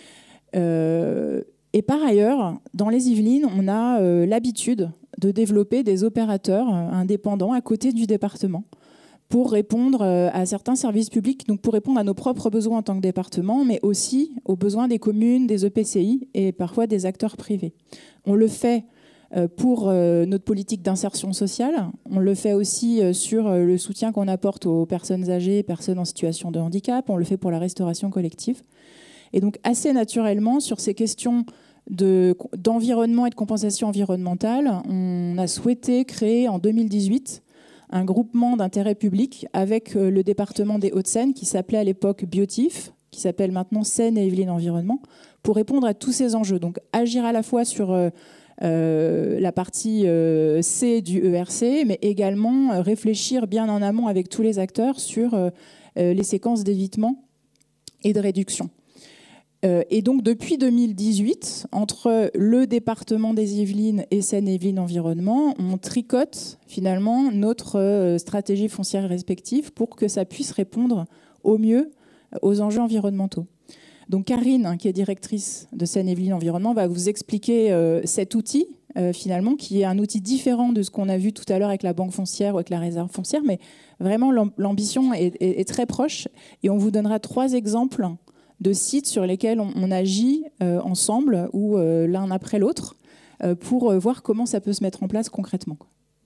Et par ailleurs, dans les Yvelines, on a l'habitude de développer des opérateurs indépendants à côté du département pour répondre à certains services publics, donc pour répondre à nos propres besoins en tant que département, mais aussi aux besoins des communes, des EPCI et parfois des acteurs privés. On le fait pour notre politique d'insertion sociale, on le fait aussi sur le soutien qu'on apporte aux personnes âgées, personnes en situation de handicap, on le fait pour la restauration collective. Et donc assez naturellement, sur ces questions d'environnement et de compensation environnementale, on a souhaité créer en 2018 un groupement d'intérêt public avec le département des Hauts-de-Seine qui s'appelait à l'époque Biotif, qui s'appelle maintenant Seine et Yvelines Environnement, pour répondre à tous ces enjeux. Donc agir à la fois sur la partie C du ERC, mais également réfléchir bien en amont avec tous les acteurs sur les séquences d'évitement et de réduction. Et donc depuis 2018, entre le département des Yvelines et Seine et Yvelines Environnement, on tricote finalement notre stratégie foncière respective pour que ça puisse répondre au mieux aux enjeux environnementaux. Donc Karine, qui est directrice de Seine et Yvelines Environnement, va vous expliquer cet outil finalement, qui est un outil différent de ce qu'on a vu tout à l'heure avec la banque foncière ou avec la réserve foncière, mais vraiment l'ambition est très proche. Et on vous donnera 3 exemples de sites sur lesquels on agit ensemble ou l'un après l'autre pour voir comment ça peut se mettre en place concrètement.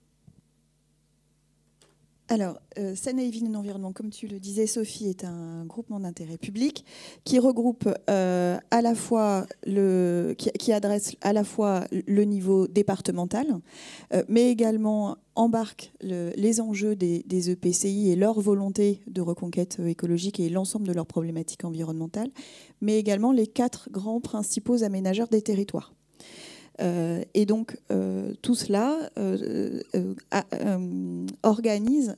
Alors, Seine et Yvelines Environnement, comme tu le disais, Sophie, est un groupement d'intérêt public qui regroupe à la fois qui adresse à la fois le niveau départemental, mais également embarque les enjeux des EPCI et leur volonté de reconquête écologique et l'ensemble de leurs problématiques environnementales, mais également les 4 grands principaux aménageurs des territoires. Et donc, tout cela organise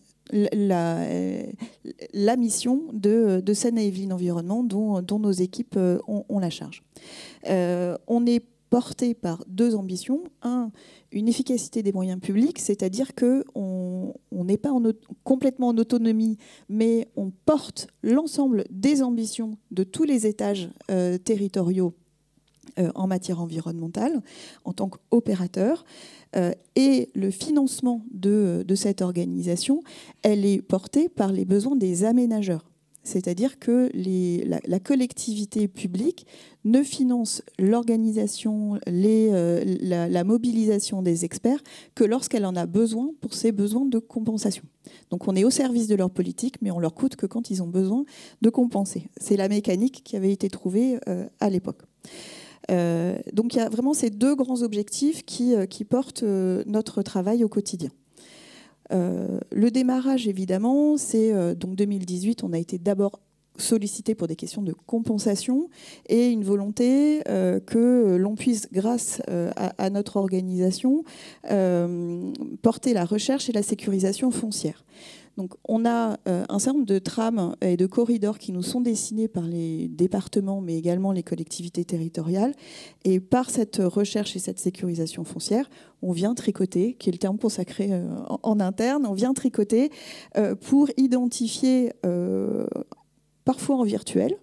la mission de Seine et Yvelines Environnement dont nos équipes ont la charge. On est porté par 2 ambitions. Une efficacité des moyens publics, c'est-à-dire qu'on n'est pas complètement en autonomie, mais on porte l'ensemble des ambitions de tous les étages territoriaux en matière environnementale, en tant qu'opérateur. Et le financement de cette organisation, elle est portée par les besoins des aménageurs. C'est-à-dire que la collectivité publique ne finance l'organisation, la mobilisation des experts que lorsqu'elle en a besoin pour ses besoins de compensation. Donc on est au service de leur politique, mais on leur coûte que quand ils ont besoin de compenser. C'est la mécanique qui avait été trouvée à l'époque. Donc il y a vraiment ces 2 grands objectifs qui portent notre travail au quotidien. Le démarrage, évidemment, c'est donc 2018, on a été d'abord sollicité pour des questions de compensation et une volonté que l'on puisse, grâce à notre organisation, porter la recherche et la sécurisation foncière. Donc, on a un certain nombre de trames et de corridors qui nous sont dessinés par les départements, mais également les collectivités territoriales. Et par cette recherche et cette sécurisation foncière, on vient tricoter, qui est le terme consacré en interne, on vient tricoter pour identifier, parfois en virtuel,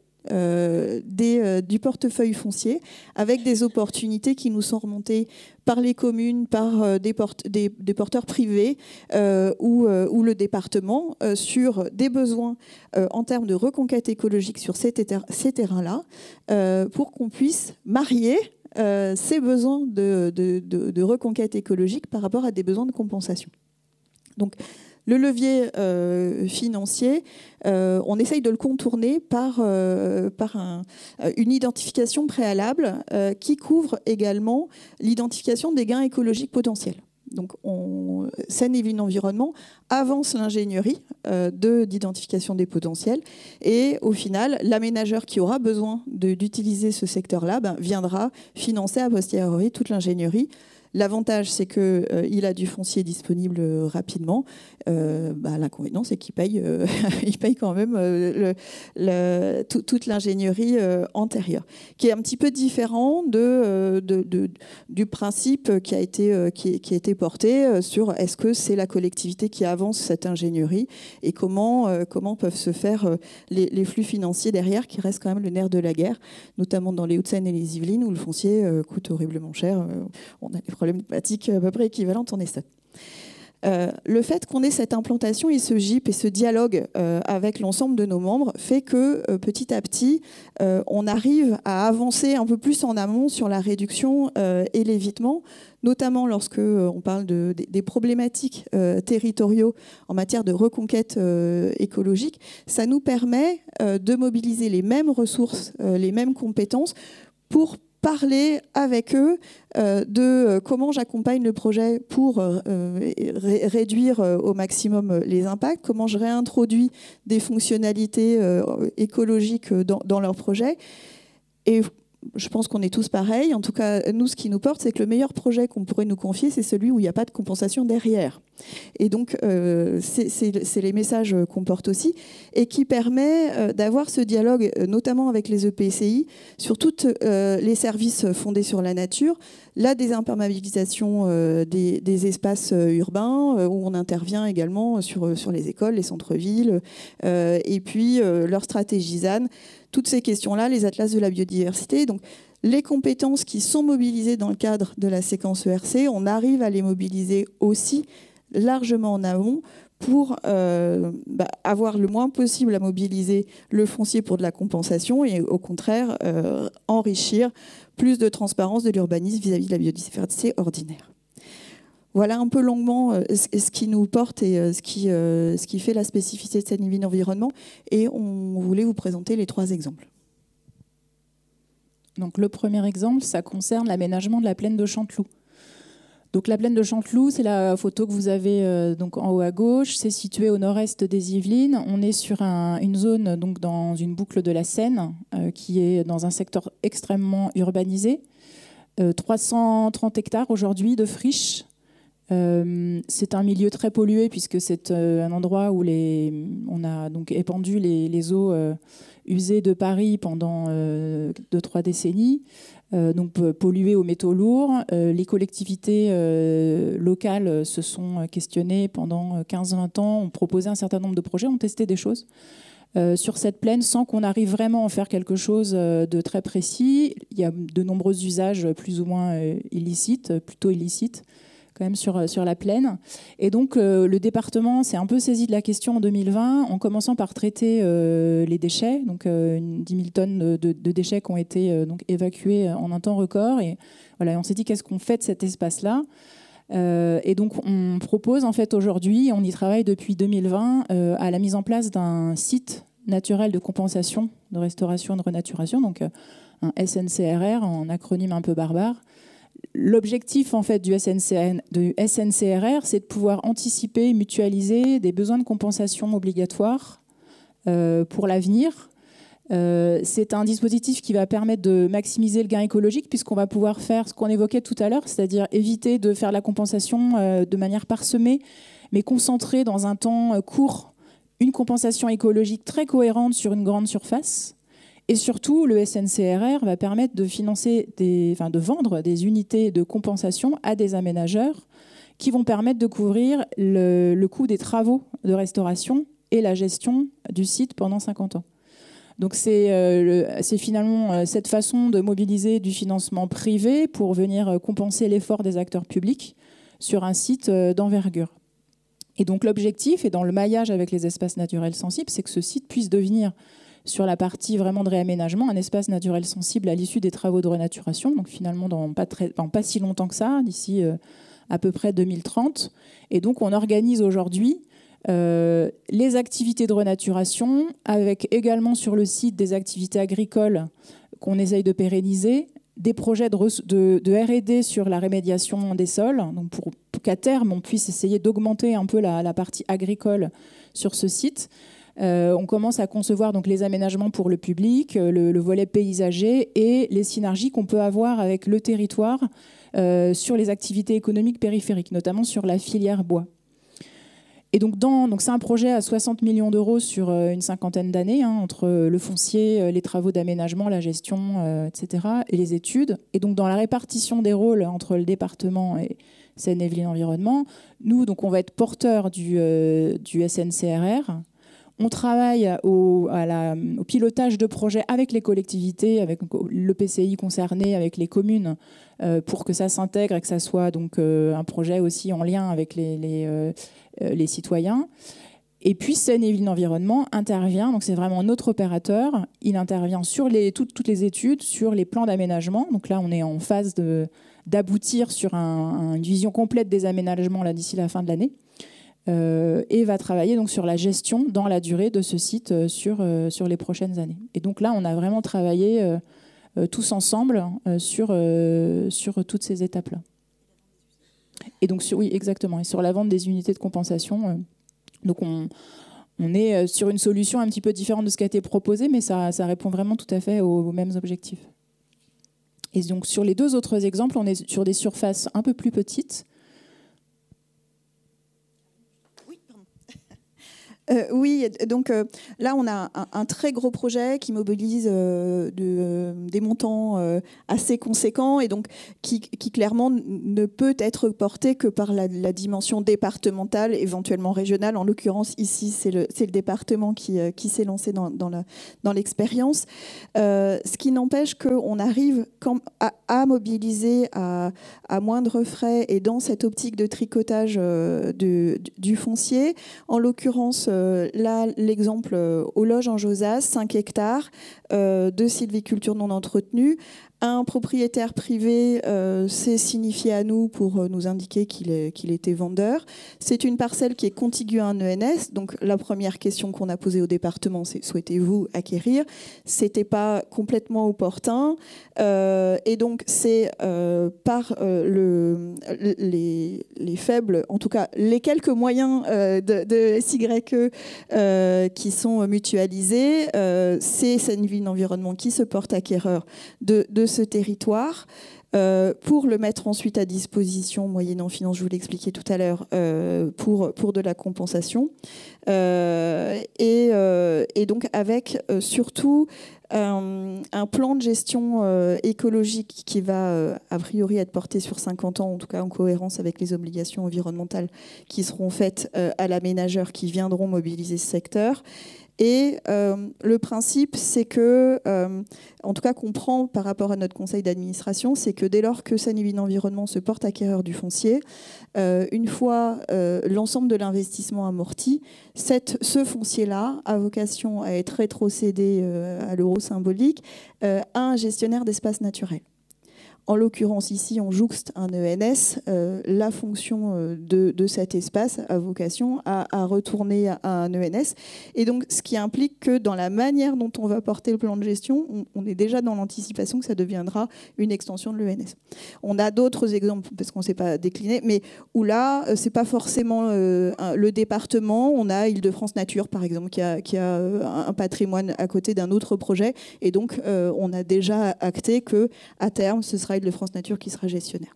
du portefeuille foncier avec des opportunités qui nous sont remontées par les communes, par des porteurs privés ou le département sur des besoins en termes de reconquête écologique sur ces terrains-là pour qu'on puisse marier ces besoins de reconquête écologique par rapport à des besoins de compensation. Donc, le levier financier, on essaye de le contourner par une identification préalable qui couvre également l'identification des gains écologiques potentiels. Donc, Seine et Yvelines Environnement avance l'ingénierie d'identification des potentiels et au final, l'aménageur qui aura besoin d'utiliser ce secteur-là viendra financer a posteriori toute l'ingénierie. L'avantage, c'est qu'il a du foncier disponible rapidement. L'inconvénient, c'est qu'il paye, il paye quand même toute l'ingénierie antérieure, qui est un petit peu différent du principe qui a été porté sur est-ce que c'est la collectivité qui avance cette ingénierie et comment peuvent se faire les flux financiers derrière, qui restent quand même le nerf de la guerre, notamment dans les Hauts-de-Seine et les Yvelines, où le foncier coûte horriblement cher. On a des problématiques à peu près équivalentes en Essonne. Le fait qu'on ait cette implantation et ce GIP et ce dialogue avec l'ensemble de nos membres fait que petit à petit, on arrive à avancer un peu plus en amont sur la réduction et l'évitement, notamment lorsque on parle des problématiques territoriaux en matière de reconquête écologique. Ça nous permet de mobiliser les mêmes ressources, les mêmes compétences pour parler avec eux de comment j'accompagne le projet pour réduire au maximum les impacts, comment je réintroduis des fonctionnalités écologiques dans leur projet. Et je pense qu'on est tous pareils. En tout cas, nous, ce qui nous porte, c'est que le meilleur projet qu'on pourrait nous confier, c'est celui où il n'y a pas de compensation derrière. Et donc, c'est les messages qu'on porte aussi et qui permet d'avoir ce dialogue, notamment avec les EPCI, sur tous les services fondés sur la nature, la désimperméabilisation des espaces urbains, où on intervient également sur les écoles, les centres-villes, et puis leur stratégie ZAN. Toutes ces questions-là, les atlas de la biodiversité. Donc, les compétences qui sont mobilisées dans le cadre de la séquence ERC, on arrive à les mobiliser aussi largement en amont pour avoir le moins possible à mobiliser le foncier pour de la compensation et au contraire enrichir plus de transparence de l'urbanisme vis-à-vis de la biodiversité ordinaire. Voilà un peu longuement ce qui nous porte et ce qui fait la spécificité de Seine-et-Yvelines Environnement. Et on voulait vous présenter les 3 exemples. Donc, le premier exemple, ça concerne l'aménagement de la plaine de Chanteloup. Donc, la plaine de Chanteloup, c'est la photo que vous avez donc en haut à gauche. C'est situé au nord-est des Yvelines. On est sur une zone, donc dans une boucle de la Seine, qui est dans un secteur extrêmement urbanisé. 330 hectares aujourd'hui de friches. C'est un milieu très pollué puisque c'est un endroit où on a donc épandu les eaux usées de Paris pendant 2-3 décennies, donc pollué aux métaux lourds. Les collectivités locales se sont questionnées pendant 15-20 ans, ont proposé un certain nombre de projets, ont testé des choses sur cette plaine sans qu'on arrive vraiment à en faire quelque chose de très précis. Il y a de nombreux usages plus ou moins illicites, plutôt illicites, quand même sur la plaine. Et donc, le département s'est un peu saisi de la question en 2020 en commençant par traiter les déchets, donc 10 000 tonnes de déchets qui ont été donc évacués en un temps record. Et voilà, on s'est dit, qu'est-ce qu'on fait de cet espace-là ? Et donc, on propose en fait aujourd'hui, on y travaille depuis 2020, à la mise en place d'un site naturel de compensation, de restauration et de renaturation, donc un SNCRR, en acronyme un peu barbare. L'objectif en fait du SNCRR, c'est de pouvoir anticiper et mutualiser des besoins de compensation obligatoires pour l'avenir. C'est un dispositif qui va permettre de maximiser le gain écologique puisqu'on va pouvoir faire ce qu'on évoquait tout à l'heure, c'est-à-dire éviter de faire la compensation de manière parsemée, mais concentrée dans un temps court, une compensation écologique très cohérente sur une grande surface. Et surtout, le SNCRR va permettre de de vendre des unités de compensation à des aménageurs qui vont permettre de couvrir le coût des travaux de restauration et la gestion du site pendant 50 ans. Donc c'est finalement cette façon de mobiliser du financement privé pour venir compenser l'effort des acteurs publics sur un site d'envergure. Et donc l'objectif, et dans le maillage avec les espaces naturels sensibles, c'est que ce site puisse devenir, sur la partie vraiment de réaménagement, un espace naturel sensible à l'issue des travaux de renaturation, donc finalement dans pas si longtemps que ça, d'ici à peu près 2030. Et donc on organise aujourd'hui les activités de renaturation, avec également sur le site des activités agricoles qu'on essaye de pérenniser, des projets de R&D sur la rémédiation des sols, donc pour qu'à terme on puisse essayer d'augmenter un peu la partie agricole sur ce site. On commence à concevoir donc les aménagements pour le public, le volet paysager et les synergies qu'on peut avoir avec le territoire sur les activités économiques périphériques, notamment sur la filière bois. Et donc c'est un projet à 60 millions d'euros sur une cinquantaine d'années, entre le foncier, les travaux d'aménagement, la gestion, etc., et les études. Et donc dans la répartition des rôles entre le département et Seine-et-Yvelines Environnement, nous, donc, on va être porteurs du SNCRR. On travaille au pilotage de projets avec les collectivités, avec le PCI concerné, avec les communes, pour que ça s'intègre et que ça soit donc un projet aussi en lien avec les citoyens. Et puis Seine-et-Yvelines Environnement intervient, donc c'est vraiment notre opérateur. Il intervient sur toutes les études, sur les plans d'aménagement. Donc là, on est en phase d'aboutir sur une vision complète des aménagements là d'ici la fin de l'année. Et va travailler donc sur la gestion dans la durée de ce site sur les prochaines années. Et donc là, on a vraiment travaillé tous ensemble sur toutes ces étapes-là. Et donc, oui, exactement. Et sur la vente des unités de compensation, donc on est sur une solution un petit peu différente de ce qui a été proposé, mais ça répond vraiment tout à fait aux mêmes objectifs. Et donc, sur les deux autres exemples, on est sur des surfaces un peu plus petites. Oui, donc là, on a un très gros projet qui mobilise des montants assez conséquents et donc qui clairement ne peut être porté que par la dimension départementale, éventuellement régionale. En l'occurrence, ici, c'est le département qui s'est lancé dans l'expérience. Ce qui n'empêche qu'on arrive à mobiliser à moindre frais et dans cette optique de tricotage du foncier. En l'occurrence, là, l'exemple aux Loges en Josas, 5 hectares de sylviculture non entretenue. Un propriétaire privé s'est signifié à nous pour nous indiquer qu'il était vendeur. C'est une parcelle qui est contiguë à un ENS. Donc la première question qu'on a posée au département, c'est souhaitez-vous acquérir ? C'était pas complètement opportun. Et donc c'est par les faibles, en tout cas les quelques moyens de SYE qui sont mutualisés, c'est Seine-Ville Environnement qui se porte acquéreur de ce territoire pour le mettre ensuite à disposition, moyennant finance, je vous l'expliquais tout à l'heure, pour de la compensation. Et donc avec surtout un plan de gestion écologique qui va a priori être porté sur 50 ans, en tout cas en cohérence avec les obligations environnementales qui seront faites à l'aménageur qui viendront mobiliser ce secteur. Et le principe, c'est que, en tout cas qu'on prend par rapport à notre conseil d'administration, c'est que dès lors que Seine-et-Vigne Environnement se porte acquéreur du foncier, une fois l'ensemble de l'investissement amorti, ce foncier-là a vocation à être rétrocédé à l'euro symbolique à un gestionnaire d'espace naturel. En l'occurrence, ici, on jouxte un ENS. La fonction de cet espace a vocation à retourner à un ENS. Et donc, ce qui implique que dans la manière dont on va porter le plan de gestion, on est déjà dans l'anticipation que ça deviendra une extension de l'ENS. On a d'autres exemples, parce qu'on ne sait pas décliner, mais où là, ce n'est pas forcément le département. On a Île-de-France Nature, par exemple, qui a un patrimoine à côté d'un autre projet. Et donc, on a déjà acté qu'à terme, ce sera Île-de-France Nature qui sera gestionnaire.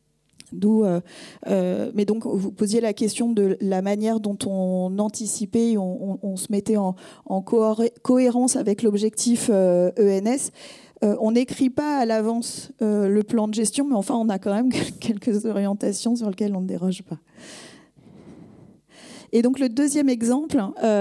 Mais donc, vous posiez la question de la manière dont on anticipait, on se mettait en cohérence avec l'objectif ENS. On n'écrit pas à l'avance le plan de gestion, mais enfin, on a quand même quelques orientations sur lesquelles on ne déroge pas. Et donc, le deuxième exemple...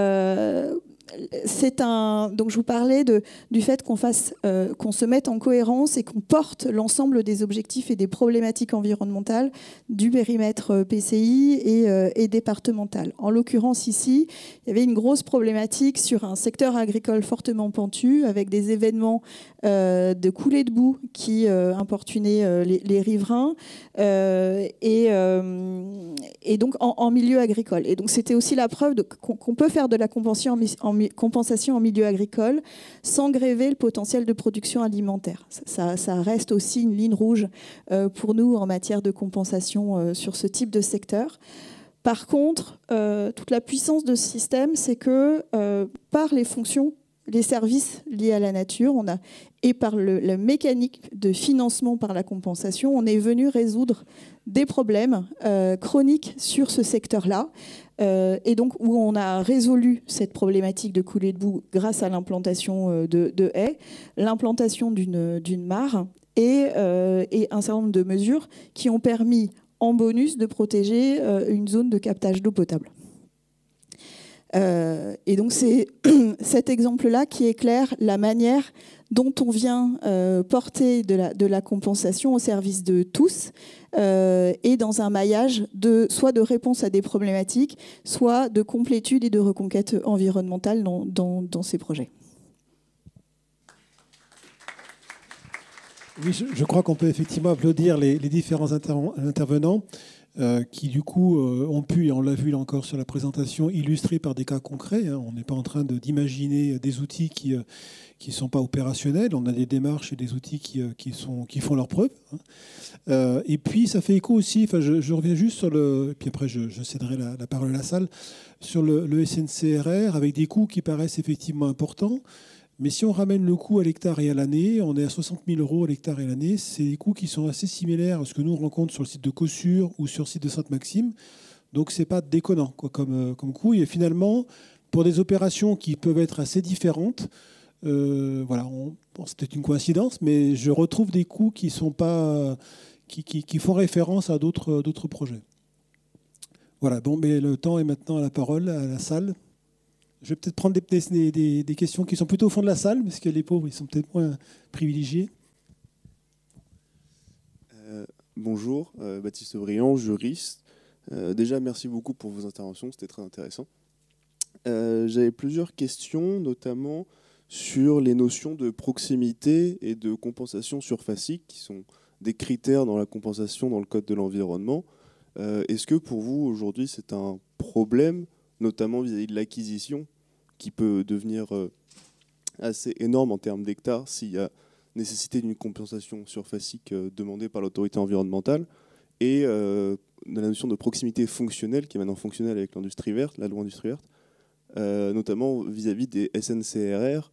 donc je vous parlais du fait qu'on se mette en cohérence et qu'on porte l'ensemble des objectifs et des problématiques environnementales du périmètre PCI et départemental. En l'occurrence ici, il y avait une grosse problématique sur un secteur agricole fortement pentu avec des événements de coulées de boue qui importunaient les riverains et donc en milieu agricole. Et donc c'était aussi la preuve qu'on peut faire de la compensation en milieu agricole sans gréver le potentiel de production alimentaire. Ça reste aussi une ligne rouge pour nous en matière de compensation sur ce type de secteur. Par contre, toute la puissance de ce système, c'est que par les fonctions, les services liés à la nature, et par la mécanique de financement par la compensation, on est venu résoudre des problèmes chroniques sur ce secteur-là, et donc où on a résolu cette problématique de coulée de boue grâce à l'implantation de haies, l'implantation d'une mare et un certain nombre de mesures qui ont permis en bonus de protéger une zone de captage d'eau potable. Et donc c'est cet exemple-là qui éclaire la manière dont on vient porter de la compensation au service de tous et dans un maillage soit de réponse à des problématiques, soit de complétude et de reconquête environnementale dans ces projets. Oui, je crois qu'on peut effectivement applaudir les différents intervenants. qui du coup ont pu, et on l'a vu là encore sur la présentation, illustrer par des cas concrets. On n'est pas en train d'imaginer des outils qui ne sont pas opérationnels. On a des démarches et des outils qui font leurs preuves. Et puis ça fait écho aussi, je reviens juste sur et puis après je céderai la parole à la salle, sur le SNCRR, avec des coûts qui paraissent effectivement importants. Mais si on ramène le coût à l'hectare et à l'année, on est à 60 000 € à l'hectare et à l'année. C'est des coûts qui sont assez similaires à ce que nous rencontrons sur le site de Caussure ou sur le site de Sainte-Maxime. Donc ce n'est pas déconnant comme coût. Et finalement, pour des opérations qui peuvent être assez différentes, voilà, c'est peut-être une coïncidence, mais je retrouve des coûts qui font référence à d'autres projets. Voilà, bon, mais le temps est maintenant à la parole, à la salle. Je vais peut-être prendre des questions qui sont plutôt au fond de la salle, parce que les pauvres, ils sont peut-être moins privilégiés. Bonjour, Baptiste Briand, juriste. Déjà, merci beaucoup pour vos interventions, c'était très intéressant. J'avais plusieurs questions, notamment sur les notions de proximité et de compensation surfacique, qui sont des critères dans la compensation dans le Code de l'environnement. Est-ce que pour vous, aujourd'hui, c'est un problème, notamment vis-à-vis de l'acquisition, qui peut devenir assez énorme en termes d'hectares s'il y a nécessité d'une compensation surfacique demandée par l'autorité environnementale, et de la notion de proximité fonctionnelle, qui est maintenant fonctionnelle avec l'industrie verte, la loi industrie verte, notamment vis-à-vis des SNCRR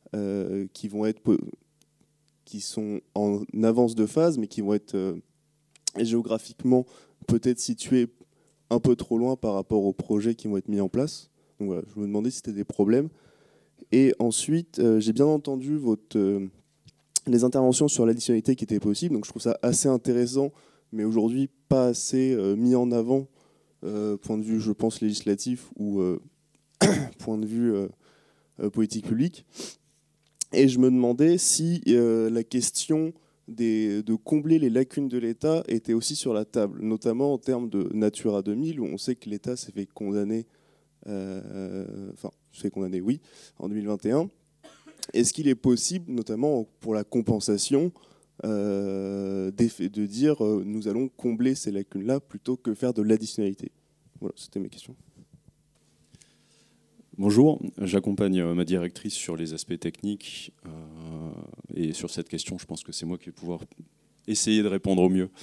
qui sont en avance de phase, mais qui vont être géographiquement peut-être situés un peu trop loin par rapport aux projets qui vont être mis en place. Donc voilà, je me demandais si c'était des problèmes. Et ensuite, j'ai bien entendu les interventions sur l'additionnalité qui étaient possibles. Donc je trouve ça assez intéressant, mais aujourd'hui pas assez mis en avant, point de vue, je pense, législatif ou point de vue politique publique. Et je me demandais si la question de combler les lacunes de l'État était aussi sur la table, notamment en termes de Natura 2000, où on sait que l'État s'est fait condamner, oui, en 2021. Est-ce qu'il est possible, notamment pour la compensation, de dire nous allons combler ces lacunes-là plutôt que faire de l'additionnalité? Voilà, c'était mes questions. Bonjour, j'accompagne ma directrice sur les aspects techniques et sur cette question, je pense que c'est moi qui vais pouvoir essayer de répondre au mieux.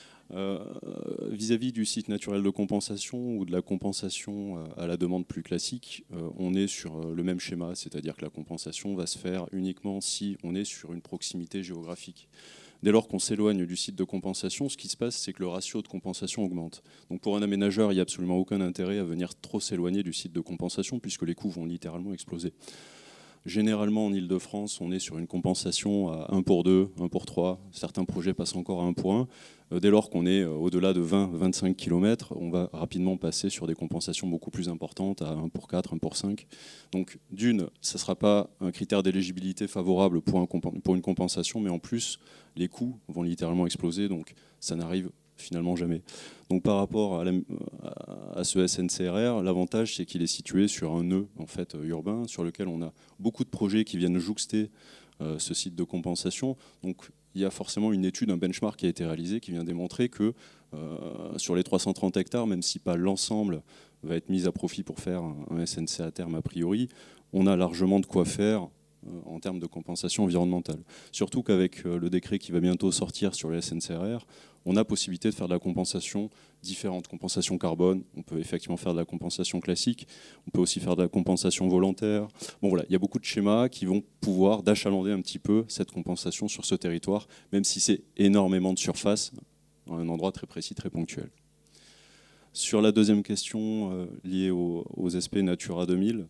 Vis-à-vis du site naturel de compensation ou de la compensation à la demande plus classique, on est sur le même schéma, c'est-à-dire que la compensation va se faire uniquement si on est sur une proximité géographique. Dès lors qu'on s'éloigne du site de compensation, ce qui se passe, c'est que le ratio de compensation augmente. Donc pour un aménageur, il n'y a absolument aucun intérêt à venir trop s'éloigner du site de compensation, puisque les coûts vont littéralement exploser. Généralement, en Ile-de-France, on est sur une compensation à 1 pour 2, 1 pour 3. Certains projets passent encore à 1 pour 1. Dès lors qu'on est au-delà de 20-25 km, on va rapidement passer sur des compensations beaucoup plus importantes, à 1 pour 4, 1 pour 5. Donc d'une, ça ne sera pas un critère d'éligibilité favorable pour une compensation, mais en plus, les coûts vont littéralement exploser, donc ça n'arrive finalement jamais. Donc par rapport à ce SNCRR, l'avantage c'est qu'il est situé sur un nœud en fait, urbain sur lequel on a beaucoup de projets qui viennent jouxter ce site de compensation. Donc il y a forcément une étude, un benchmark qui a été réalisé qui vient démontrer que sur les 330 hectares, même si pas l'ensemble va être mis à profit pour faire un SNC à terme a priori, on a largement de quoi faire en termes de compensation environnementale. Surtout qu'avec le décret qui va bientôt sortir sur le SNCRR, on a possibilité de faire de la compensation différente, compensation carbone, on peut effectivement faire de la compensation classique, on peut aussi faire de la compensation volontaire. Bon voilà, il y a beaucoup de schémas qui vont pouvoir d'achalander un petit peu cette compensation sur ce territoire, même si c'est énormément de surface, à un endroit très précis, très ponctuel. Sur la deuxième question liée aux aspects Natura 2000,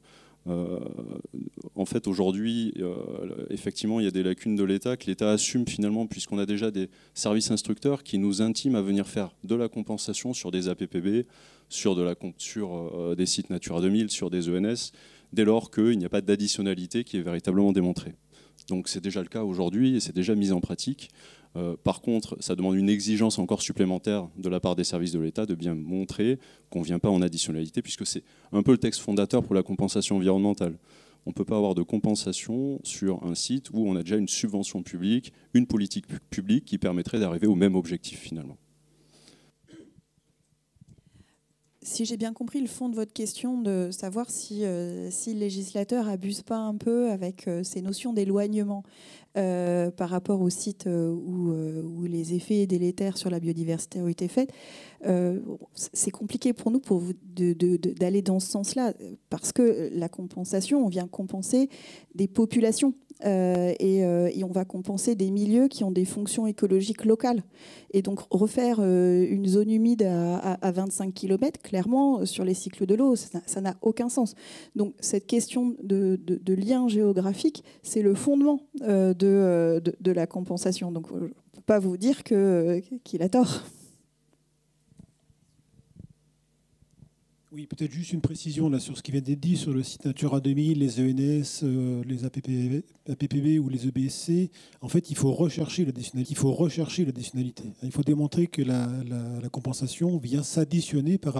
en fait, aujourd'hui, effectivement, il y a des lacunes de l'État que l'État assume finalement, puisqu'on a déjà des services instructeurs qui nous intiment à venir faire de la compensation sur des APPB, sur des sites Natura 2000, sur des ENS, dès lors qu'il n'y a pas d'additionnalité qui est véritablement démontrée. Donc c'est déjà le cas aujourd'hui et c'est déjà mis en pratique. Par contre, ça demande une exigence encore supplémentaire de la part des services de l'État de bien montrer qu'on ne vient pas en additionnalité, puisque c'est un peu le texte fondateur pour la compensation environnementale. On ne peut pas avoir de compensation sur un site où on a déjà une subvention publique, une politique publique qui permettrait d'arriver au même objectif finalement. Si j'ai bien compris le fond de votre question, de savoir si le législateur abuse pas un peu avec ces notions d'éloignement par rapport aux sites où les effets délétères sur la biodiversité ont été faits, c'est compliqué pour nous d'aller dans ce sens-là, parce que la compensation, on vient compenser des populations. Et on va compenser des milieux qui ont des fonctions écologiques locales. Et donc refaire une zone humide à 25 km, clairement, sur les cycles de l'eau, ça n'a aucun sens. Donc cette question de lien géographique, c'est le fondement de la compensation. Donc je ne peux pas vous dire qu'il a tort. Oui, peut-être juste une précision là, sur ce qui vient d'être dit sur le site Natura 2000, les ENS, les APPB ou les EBSC. En fait, il faut rechercher l'additionnalité. Il faut démontrer que la compensation vient s'additionner par